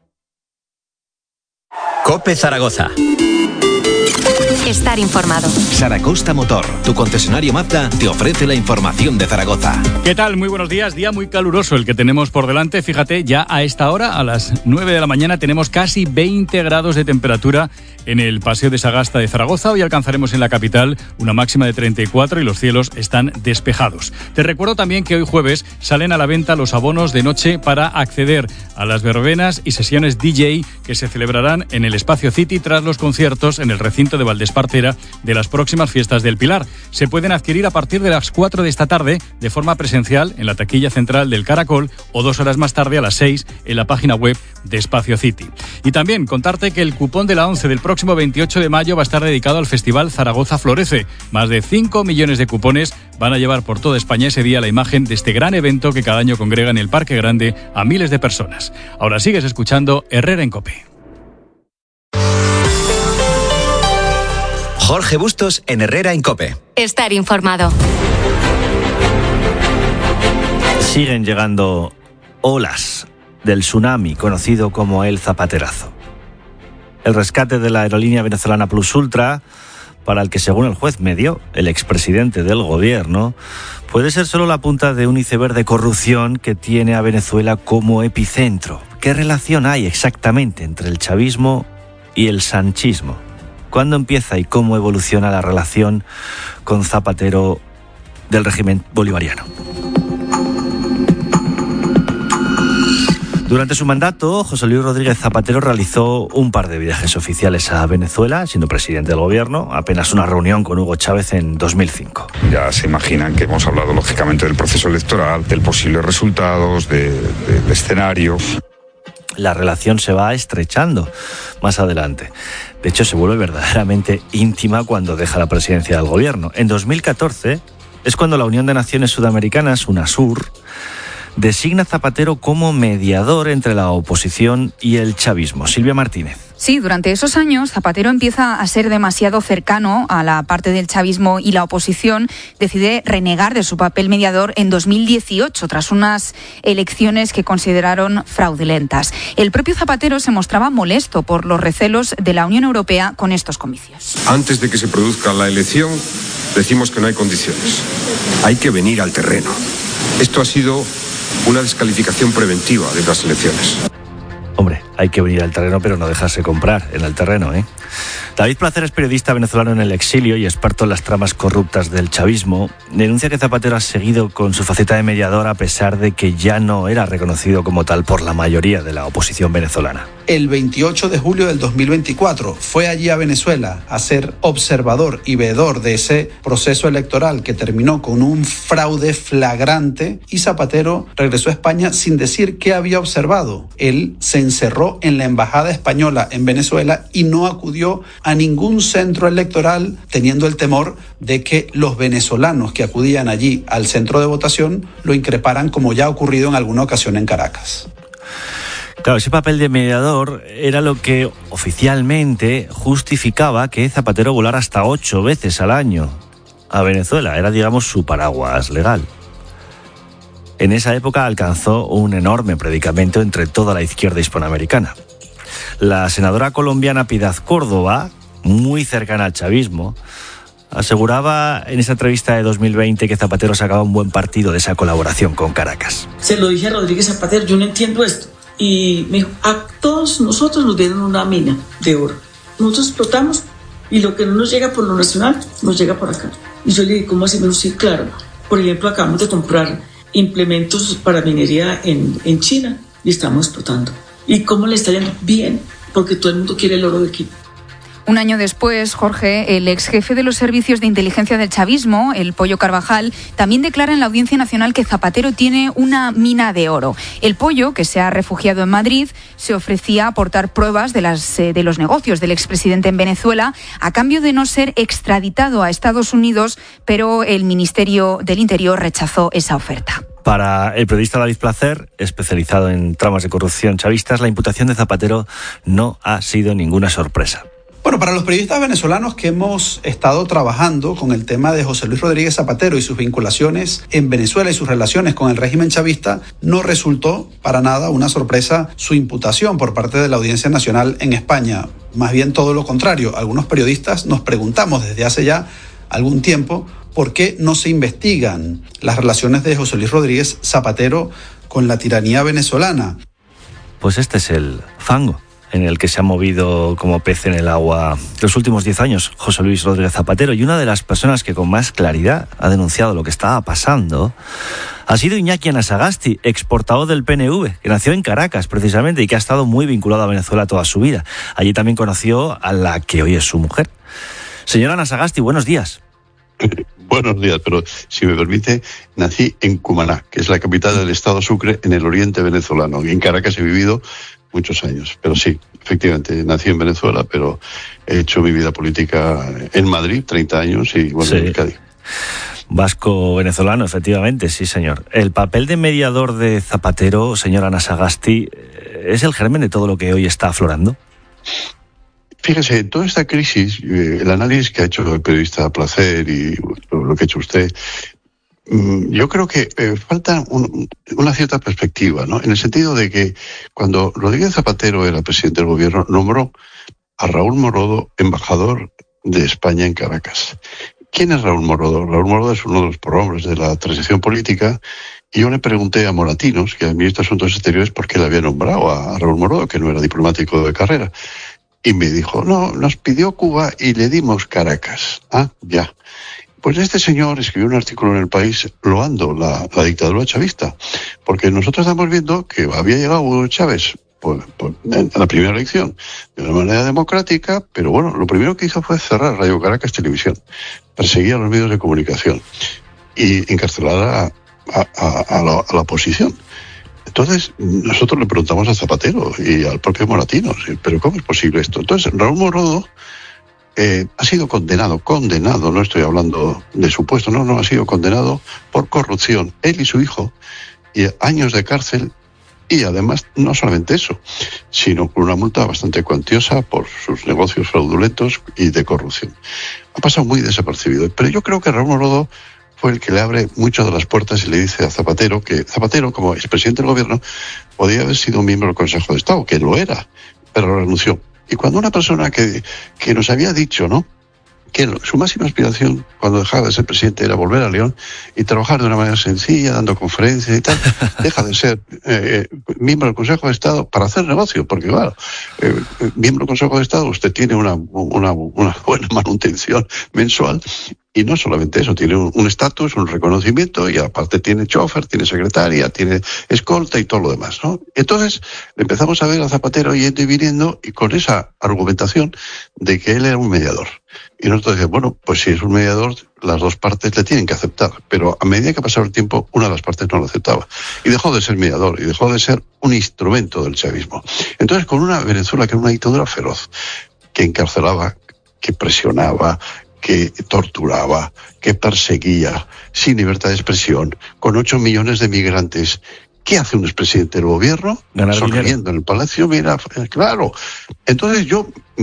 COPE Zaragoza. Estar informado. Zaragoza Motor, tu concesionario Mazda, te ofrece la información de Zaragoza. ¿Qué tal? Muy buenos días. Día muy caluroso el que tenemos por delante. Fíjate, ya a esta hora, a las 9 de la mañana, tenemos casi 20 grados de temperatura en el Paseo de Sagasta de Zaragoza. Hoy alcanzaremos en la capital una máxima de 34 y los cielos están despejados. Te recuerdo también que hoy jueves salen a la venta los abonos de noche para acceder a las verbenas y sesiones DJ que se celebrarán en el Espacio City tras los conciertos en el recinto de Valdespartera de las próximas fiestas del Pilar. Se pueden adquirir a partir de las 4 de esta tarde de forma presencial en la taquilla central del Caracol o 2 horas más tarde a las 6 en la página web de Espacio City. Y también contarte que el cupón de la 11 del próximo 28 de mayo va a estar dedicado al Festival Zaragoza Florece. Más de 5 millones de cupones van a llevar por toda España ese día la imagen de este gran evento que cada año congrega en el Parque Grande a miles de personas. Ahora sigues escuchando Herrera en COPE. Jorge Bustos en Herrera en COPE. Estar informado. Siguen llegando olas del tsunami conocido como el Zapaterazo. El rescate de la aerolínea venezolana Plus Ultra, para el que según el juez medio, el expresidente del gobierno, puede ser solo la punta de un iceberg de corrupción que tiene a Venezuela como epicentro. ¿Qué relación hay exactamente entre el chavismo y el sanchismo? ¿Cuándo empieza y cómo evoluciona la relación con Zapatero del régimen bolivariano? Durante su mandato, José Luis Rodríguez Zapatero realizó un par de viajes oficiales a Venezuela, siendo presidente del gobierno, apenas una reunión con Hugo Chávez en 2005. Ya se imaginan que hemos hablado lógicamente del proceso electoral, del posibles resultados, del escenario. La relación se va estrechando más adelante. De hecho, se vuelve verdaderamente íntima cuando deja la presidencia del gobierno. En 2014 es cuando la Unión de Naciones Sudamericanas, UNASUR, designa a Zapatero como mediador entre la oposición y el chavismo. Silvia Martínez. Sí, durante esos años Zapatero empieza a ser demasiado cercano a la parte del chavismo y la oposición decide renegar de su papel mediador en 2018 tras unas elecciones que consideraron fraudulentas. El propio Zapatero se mostraba molesto por los recelos de la Unión Europea con estos comicios. Antes de que se produzca la elección, decimos que no hay condiciones. Hay que venir al terreno. Esto ha sido una descalificación preventiva de las elecciones. Hombre, hay que venir al terreno, pero no dejarse comprar en el terreno, ¿eh? David Placer es periodista venezolano en el exilio y experto en las tramas corruptas del chavismo. Denuncia que Zapatero ha seguido con su faceta de mediador a pesar de que ya no era reconocido como tal por la mayoría de la oposición venezolana. El 28 de julio del 2024 fue allí a Venezuela a ser observador y veedor de ese proceso electoral que terminó con un fraude flagrante, y Zapatero regresó a España sin decir qué había observado. Él se encerró en la embajada española en Venezuela y no acudió a ningún centro electoral, teniendo el temor de que los venezolanos que acudían allí al centro de votación lo increparan, como ya ha ocurrido en alguna ocasión en Caracas. Claro, ese papel de mediador era lo que oficialmente justificaba que Zapatero volara hasta 8 veces al año a Venezuela. Era, digamos, su paraguas legal. En esa época alcanzó un enorme predicamento entre toda la izquierda hispanoamericana. La senadora colombiana Piedad Córdoba, muy cercana al chavismo, aseguraba en esa entrevista de 2020 que Zapatero sacaba un buen partido de esa colaboración con Caracas. Se lo dije a Rodríguez Zapatero, yo no entiendo esto. Y me dijo, a todos nosotros nos dieron una mina de oro. Nosotros explotamos y lo que no nos llega por lo nacional, nos llega por acá. Y yo le dije, ¿cómo así? Me dijo, sí, claro. Por ejemplo, acabamos de comprar implementos para minería en China y estamos explotando. ¿Y cómo le está yendo? Bien, porque todo el mundo quiere el oro de aquí. Un año después, Jorge, el ex jefe de los servicios de inteligencia del chavismo, el Pollo Carvajal, también declara en la Audiencia Nacional que Zapatero tiene una mina de oro. El Pollo, que se ha refugiado en Madrid, se ofrecía a aportar pruebas de los negocios del expresidente en Venezuela a cambio de no ser extraditado a Estados Unidos, pero el Ministerio del Interior rechazó esa oferta. Para el periodista David Placer, especializado en tramas de corrupción chavistas, la imputación de Zapatero no ha sido ninguna sorpresa. Bueno, para los periodistas venezolanos que hemos estado trabajando con el tema de José Luis Rodríguez Zapatero y sus vinculaciones en Venezuela y sus relaciones con el régimen chavista, no resultó para nada una sorpresa su imputación por parte de la Audiencia Nacional en España. Más bien todo lo contrario. Algunos periodistas nos preguntamos desde hace ya algún tiempo por qué no se investigan las relaciones de José Luis Rodríguez Zapatero con la tiranía venezolana. Pues este es el fango en el que se ha movido como pez en el agua los últimos 10 años José Luis Rodríguez Zapatero, y una de las personas que con más claridad ha denunciado lo que estaba pasando ha sido Iñaki Anasagasti, exportador del PNV, que nació en Caracas precisamente y que ha estado muy vinculado a Venezuela toda su vida. Allí también conoció a la que hoy es su mujer. Señora Anasagasti, buenos días. Buenos días, pero si me permite, nací en Cumaná, que es la capital del estado Sucre, en el oriente venezolano. Y en Caracas he vivido muchos años, pero sí, efectivamente, nací en Venezuela, pero he hecho mi vida política en Madrid, 30 años, y bueno, en Cádiz. Vasco-venezolano, efectivamente, sí, señor. El papel de mediador de Zapatero, señor Anasagasti, ¿es el germen de todo lo que hoy está aflorando? Fíjese, toda esta crisis, el análisis que ha hecho el periodista Placer y lo que ha hecho usted, yo creo que falta una cierta perspectiva, ¿no? En el sentido de que cuando Rodríguez Zapatero era presidente del gobierno, nombró a Raúl Morodo embajador de España en Caracas. ¿Quién es Raúl Morodo? Raúl Morodo es uno de los prohombres de la transición política, y yo le pregunté a Moratinos, que es el ministro de Asuntos Exteriores, por qué le había nombrado a Raúl Morodo, que no era diplomático de carrera. Y me dijo, no, nos pidió Cuba y le dimos Caracas. Ah, ya. Pues este señor escribió un artículo en El País loando la dictadura chavista, porque nosotros estamos viendo que había llegado Hugo Chávez en la primera elección de una manera democrática, pero bueno, lo primero que hizo fue cerrar Radio Caracas Televisión, perseguir a los medios de comunicación y encarcelar a la oposición. Entonces, nosotros le preguntamos a Zapatero y al propio Moratinos, ¿pero cómo es posible esto? Entonces, Raúl Morodo ha sido condenado, no estoy hablando de supuesto, no, ha sido condenado por corrupción, él y su hijo, y años de cárcel, y además, no solamente eso, sino con una multa bastante cuantiosa por sus negocios fraudulentos y de corrupción. Ha pasado muy desapercibido, pero yo creo que Raúl Morodo fue el que le abre muchas de las puertas y le dice a Zapatero que Zapatero, como expresidente del gobierno, podía haber sido un miembro del Consejo de Estado, que lo era, pero renunció. Y cuando una persona que nos había dicho, ¿no?, que su máxima aspiración cuando dejaba de ser presidente era volver a León y trabajar de una manera sencilla, dando conferencias y tal. Deja de ser miembro del Consejo de Estado para hacer negocio, porque claro, miembro del Consejo de Estado usted tiene una buena manutención mensual. Y no solamente eso, tiene un estatus, un reconocimiento, y aparte tiene chofer, tiene secretaria, tiene escolta y todo lo demás, ¿no? Entonces empezamos a ver a Zapatero yendo y viniendo, y con esa argumentación de que él era un mediador. Y nosotros decíamos, bueno, pues si es un mediador, las dos partes le tienen que aceptar. Pero a medida que pasaba el tiempo, una de las partes no lo aceptaba. Y dejó de ser mediador, y dejó de ser un instrumento del chavismo. Entonces, con una Venezuela que era una dictadura feroz, que encarcelaba, que presionaba, que torturaba, que perseguía, sin libertad de expresión, con 8 millones de migrantes. ¿Qué hace un expresidente del gobierno? Ganar sonriendo dinero en el palacio, mira, claro. Entonces yo,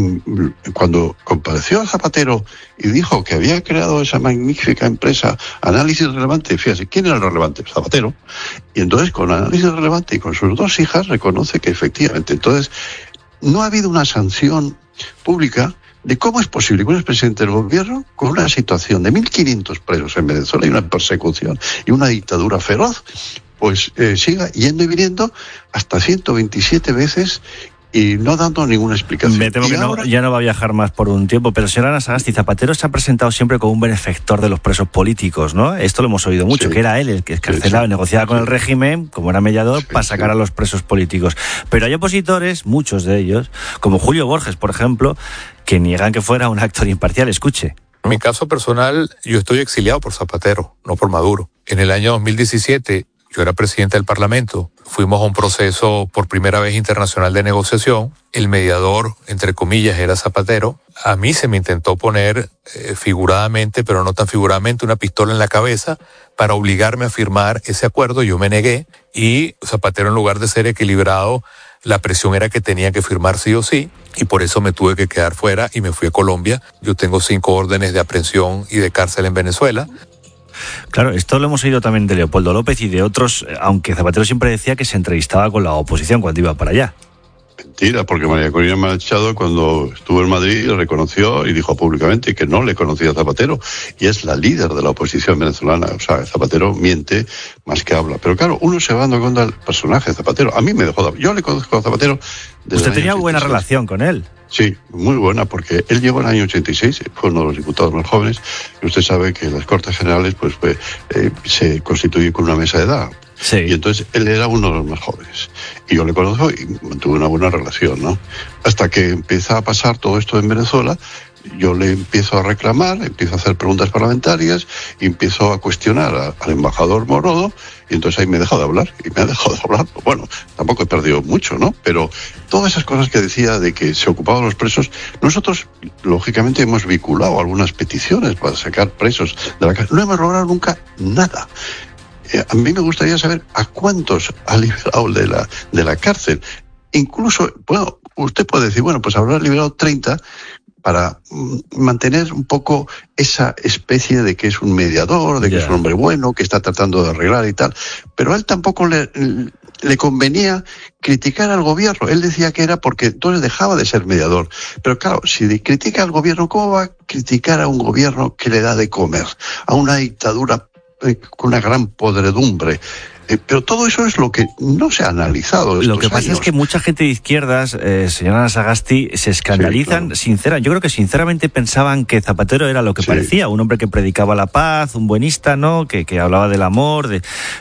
cuando compareció Zapatero y dijo que había creado esa magnífica empresa Análisis Relevante, fíjate, ¿quién era el relevante? Zapatero. Y entonces con Análisis Relevante y con sus 2 hijas reconoce que efectivamente, entonces, no ha habido una sanción pública de cómo es posible que un expresidente del gobierno, con una situación de 1.500 presos en Venezuela y una persecución y una dictadura feroz, pues siga yendo y viniendo hasta 127 veces y no dando ninguna explicación. Me temo que ya no va a viajar más por un tiempo, pero señora Ana Sagasti, Zapatero se ha presentado siempre como un benefactor de los presos políticos, ¿no? Esto lo hemos oído mucho, que era él el que escarcelaba, negociaba con el régimen, como era mediador, para sacar a los presos políticos. Pero hay opositores, muchos de ellos, como Julio Borges, por ejemplo, que niegan que fuera un actor imparcial. Escuche. En mi caso personal, yo estoy exiliado por Zapatero, no por Maduro. En el año 2017, yo era presidente del Parlamento. Fuimos a un proceso por primera vez internacional de negociación. El mediador, entre comillas, era Zapatero. A mí se me intentó poner figuradamente, pero no tan figuradamente, una pistola en la cabeza para obligarme a firmar ese acuerdo. Yo me negué y Zapatero, en lugar de ser equilibrado, la presión era que tenía que firmar sí o sí, y por eso me tuve que quedar fuera y me fui a Colombia. Yo tengo 5 órdenes de aprehensión y de cárcel en Venezuela. Claro, esto lo hemos oído también de Leopoldo López y de otros, aunque Zapatero siempre decía que se entrevistaba con la oposición cuando iba para allá. Mentira, porque María Corina Machado, cuando estuvo en Madrid, reconoció y dijo públicamente que no le conocía a Zapatero, y es la líder de la oposición venezolana. O sea, Zapatero miente más que habla. Pero claro, uno se va dando cuenta del personaje de Zapatero. A mí me dejó de... Yo le conozco a Zapatero desde ¿Usted tenía buena relación con él? Sí, muy buena, porque él llegó en el año 86, fue uno de los diputados más jóvenes, y usted sabe que las Cortes Generales pues se constituyen con una mesa de edad. Sí. Y entonces él era uno de los más jóvenes. Y yo le conozco y mantuve una buena relación, ¿no? Hasta que empieza a pasar todo esto en Venezuela, yo le empiezo a reclamar, empiezo a hacer preguntas parlamentarias y empiezo a cuestionar al embajador Morodo, y entonces ahí me he dejado de hablar, y me ha dejado de hablar. Bueno, tampoco he perdido mucho, ¿no? Pero todas esas cosas que decía de que se ocupaban los presos, nosotros, lógicamente, hemos vinculado algunas peticiones para sacar presos de la cárcel. No hemos logrado nunca nada. A mí me gustaría saber a cuántos ha liberado de la cárcel. Incluso, bueno, usted puede decir, bueno, pues habrá liberado 30 para mantener un poco esa especie de que es un mediador, de que es un hombre bueno, que está tratando de arreglar y tal. Pero a él tampoco le convenía criticar al gobierno. Él decía que era porque entonces dejaba de ser mediador. Pero claro, si critica al gobierno, ¿cómo va a criticar a un gobierno que le da de comer? A una dictadura con una gran podredumbre. Pero todo eso es lo que no se ha analizado. Lo que pasa es que mucha gente de izquierdas, señora Ana Sagasti, se escandalizan, sí, claro. Yo creo que sinceramente pensaban que Zapatero era lo que parecía, un hombre que predicaba la paz, un buenista, ¿no? Que hablaba del amor,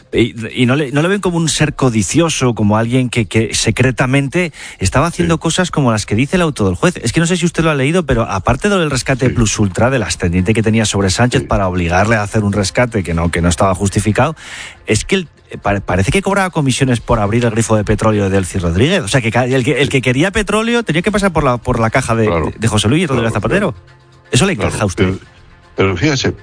y no le ven como un ser codicioso, como alguien que secretamente estaba haciendo cosas como las que dice el auto del juez. Es que no sé si usted lo ha leído, pero aparte del rescate plus ultra, del ascendiente que tenía sobre Sánchez para obligarle a hacer un rescate que no estaba justificado, es que parece que cobraba comisiones por abrir el grifo de petróleo de Delcy Rodríguez. O sea, que el que quería petróleo tenía que pasar por la caja de José Luis Rodríguez Zapatero. ¿Eso le encaja a usted? Pero fíjese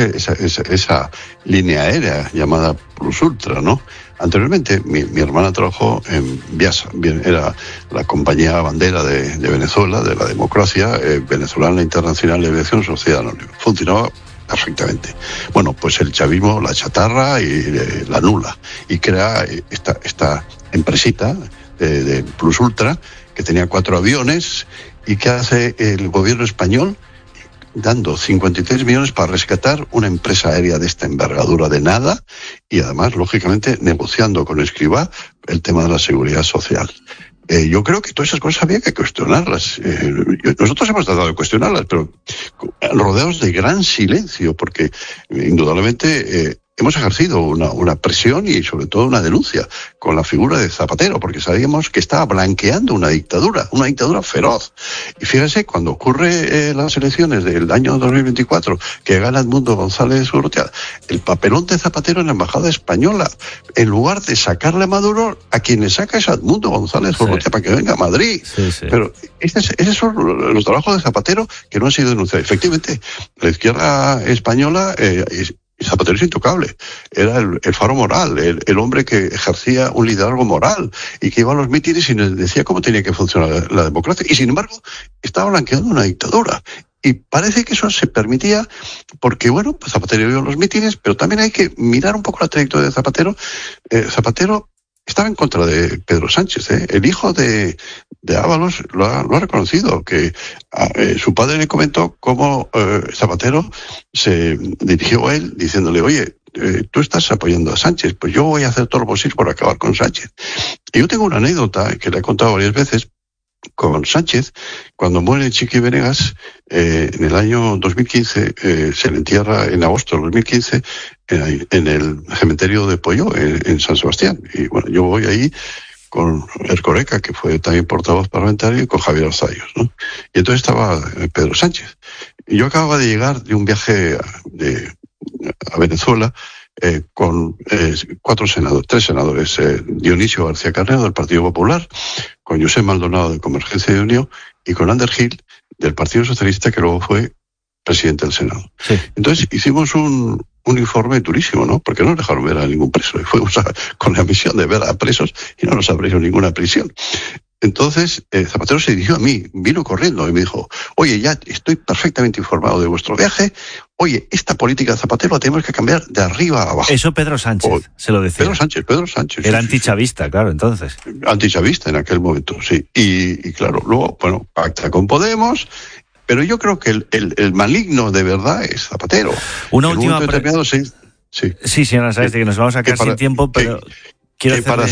esa línea aérea llamada Plus Ultra, ¿no? Anteriormente mi hermana trabajó en Viasa, era la compañía bandera de Venezuela, de la democracia venezolana internacional de aviación sociedad anónima. Funcionaba perfectamente. Bueno, pues el chavismo la chatarra y la anula y crea esta empresita de Plus Ultra que tenía 4 aviones. ¿Y qué hace el gobierno español? dando 53 millones para rescatar una empresa aérea de esta envergadura de nada y además, lógicamente, negociando con Escrivá el tema de la seguridad social. Yo creo que todas esas cosas había que cuestionarlas. Nosotros hemos tratado de cuestionarlas, pero rodeados de gran silencio, porque indudablemente hemos ejercido una presión y sobre todo una denuncia con la figura de Zapatero, porque sabíamos que estaba blanqueando una dictadura feroz. Y fíjense, cuando ocurre las elecciones del año 2024, que gana Edmundo González Urrutia, el papelón de Zapatero en la embajada española, en lugar de sacarle a Maduro, a quien le saca es a Edmundo González Urrutia para que venga a Madrid. Sí. Pero esos son los trabajos de Zapatero que no han sido denunciados. Efectivamente, la izquierda española Zapatero es intocable, era el faro moral, el hombre que ejercía un liderazgo moral y que iba a los mítines y les decía cómo tenía que funcionar la democracia. Y sin embargo, estaba blanqueando una dictadura. Y parece que eso se permitía porque, bueno, pues Zapatero iba a los mítines, pero también hay que mirar un poco la trayectoria de Zapatero. Zapatero estaba en contra de Pedro Sánchez, El hijo de Ábalos lo ha reconocido, que su padre le comentó cómo Zapatero se dirigió a él diciéndole, oye, tú estás apoyando a Sánchez, pues yo voy a hacer todo lo posible por acabar con Sánchez. Y yo tengo una anécdota que le he contado varias veces con Sánchez. Cuando muere Chiqui Venegas, en el año 2015, se le entierra en agosto del 2015 en el cementerio de Polló, en San Sebastián. Y bueno, yo voy ahí con Ercoreca, que fue también portavoz parlamentario, y con Javier Arzayos, ¿no? Y entonces estaba Pedro Sánchez. Y yo acababa de llegar de un viaje a Venezuela con tres senadores, Dionisio García Carnero del Partido Popular, con José Maldonado de Convergencia y Unión y con Ander Gil del Partido Socialista, que luego fue presidente del Senado. Sí. Entonces hicimos un informe durísimo, ¿no? Porque no nos dejaron ver a ningún preso. Y fuimos con la misión de ver a presos y no nos abrieron ninguna prisión. Entonces, Zapatero se dirigió a mí, vino corriendo y me dijo, oye, ya estoy perfectamente informado de vuestro viaje. Oye, esta política de Zapatero la tenemos que cambiar de arriba a abajo. Eso Pedro Sánchez se lo decía. Pedro Sánchez. Era antichavista, claro, entonces. Antichavista en aquel momento, sí. Y claro, luego, bueno, pacta con Podemos. Pero yo creo que el maligno de verdad es Zapatero. Una última Sí, señora Sagasti, que nos vamos a quedar sin tiempo, pero para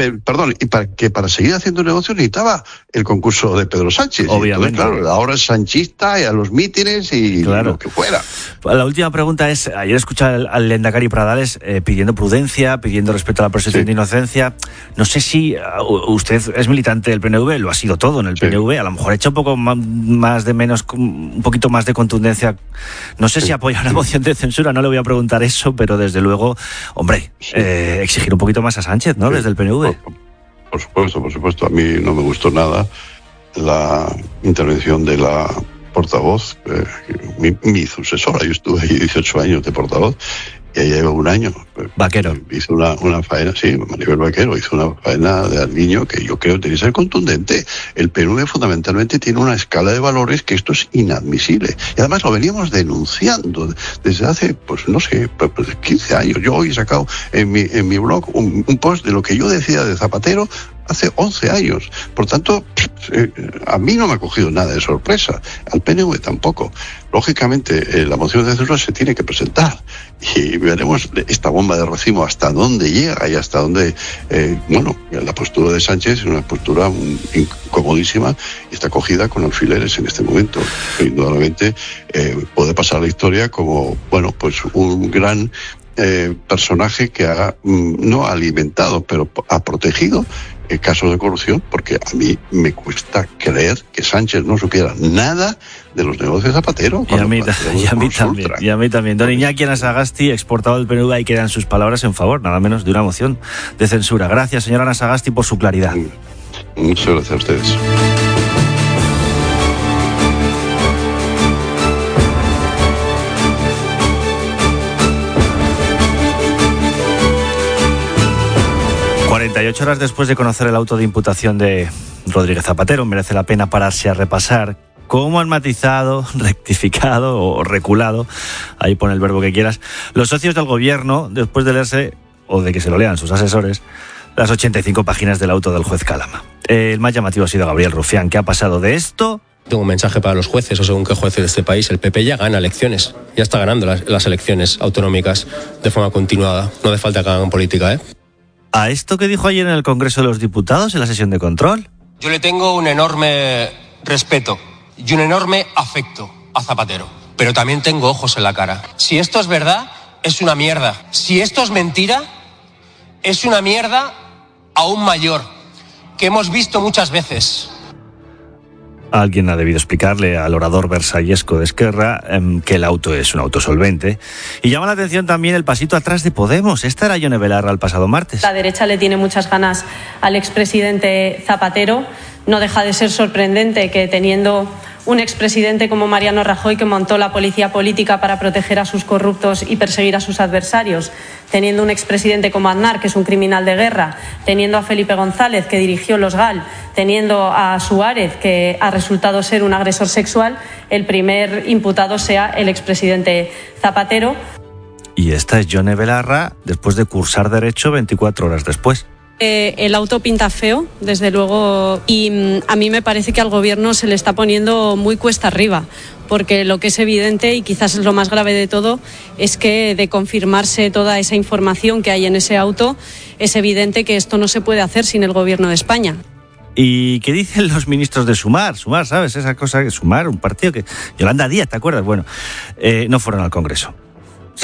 seguir haciendo negocios necesitaba el concurso de Pedro Sánchez. Obviamente. Entonces, claro, ahora es sanchista y a los mítines y lo que fuera. La última pregunta es, ayer escuché al Lehendakari Pradales pidiendo prudencia, pidiendo respeto a la presunción de inocencia. No sé si usted es militante del PNV, lo ha sido todo en el PNV, a lo mejor echa un poco más de menos, un poquito más de contundencia. No sé si apoya una moción de censura, no le voy a preguntar eso, pero desde luego, hombre, exigir un poquito más a Sánchez, ¿no? Desde el PNV. Por supuesto. A mí no me gustó nada la intervención de la portavoz, mi sucesora. Yo estuve ahí 18 años de portavoz y ella lleva un año. Vaquero. Hizo una faena, sí, Maribel Vaquero, hizo una faena de al niño que yo creo que tiene que ser contundente. El PNV fundamentalmente tiene una escala de valores que esto es inadmisible. Y además lo veníamos denunciando desde hace, pues no sé, 15 años. Yo hoy he sacado en mi blog un post de lo que yo decía de Zapatero hace 11 años. Por tanto, a mí no me ha cogido nada de sorpresa, al PNV tampoco. Lógicamente, la moción de censura se tiene que presentar y veremos esta bomba de racimo hasta dónde llega y hasta dónde, la postura de Sánchez es una postura incomodísima y está cogida con alfileres en este momento. Indudablemente puede pasar la historia como, pues un gran personaje que no ha alimentado, pero ha protegido casos de corrupción, porque a mí me cuesta creer que Sánchez no supiera nada de los negocios de Zapatero. Y a mí también. Don Iñaki Anasagasti, exportado del PNV, ahí quedan sus palabras en favor, nada menos, de una moción de censura. Gracias, señor Anasagasti, por su claridad. Muchas gracias a ustedes. Ocho horas después de conocer el auto de imputación de Rodríguez Zapatero, merece la pena pararse a repasar cómo han matizado, rectificado o reculado, ahí pone el verbo que quieras, los socios del gobierno después de leerse, o de que se lo lean sus asesores, las 85 páginas del auto del juez Calama. El más llamativo ha sido Gabriel Rufián, que ha pasado de esto Tengo un mensaje para los jueces o según qué jueces de este país. El PP ya gana elecciones, ya está ganando las elecciones autonómicas de forma continuada. No hace falta que hagan política, ¿eh? ¿A esto que dijo ayer en el Congreso de los Diputados, en la sesión de control? Yo le tengo un enorme respeto y un enorme afecto a Zapatero, pero también tengo ojos en la cara. Si esto es verdad, es una mierda. Si esto es mentira, es una mierda aún mayor, que hemos visto muchas veces. Alguien ha debido explicarle al orador versallesco de Esquerra que el auto es un auto solvente. Y llama la atención también el pasito atrás de Podemos. Esta era Yone Belarra el pasado martes. La derecha le tiene muchas ganas al expresidente Zapatero. No deja de ser sorprendente que teniendo un expresidente como Mariano Rajoy, que montó la policía política para proteger a sus corruptos y perseguir a sus adversarios, teniendo un expresidente como Aznar, que es un criminal de guerra, teniendo a Felipe González, que dirigió los GAL, teniendo a Suárez, que ha resultado ser un agresor sexual, el primer imputado sea el expresidente Zapatero. Y esta es Yone Belarra después de cursar Derecho 24 horas después. El auto pinta feo, desde luego, y a mí me parece que al gobierno se le está poniendo muy cuesta arriba, porque lo que es evidente, y quizás es lo más grave de todo, es que de confirmarse toda esa información que hay en ese auto, es evidente que esto no se puede hacer sin el gobierno de España. ¿Y qué dicen los ministros de Sumar? Sumar, ¿sabes? Esa cosa que Sumar, un partido que... Yolanda Díaz, ¿te acuerdas? Bueno, no fueron al Congreso.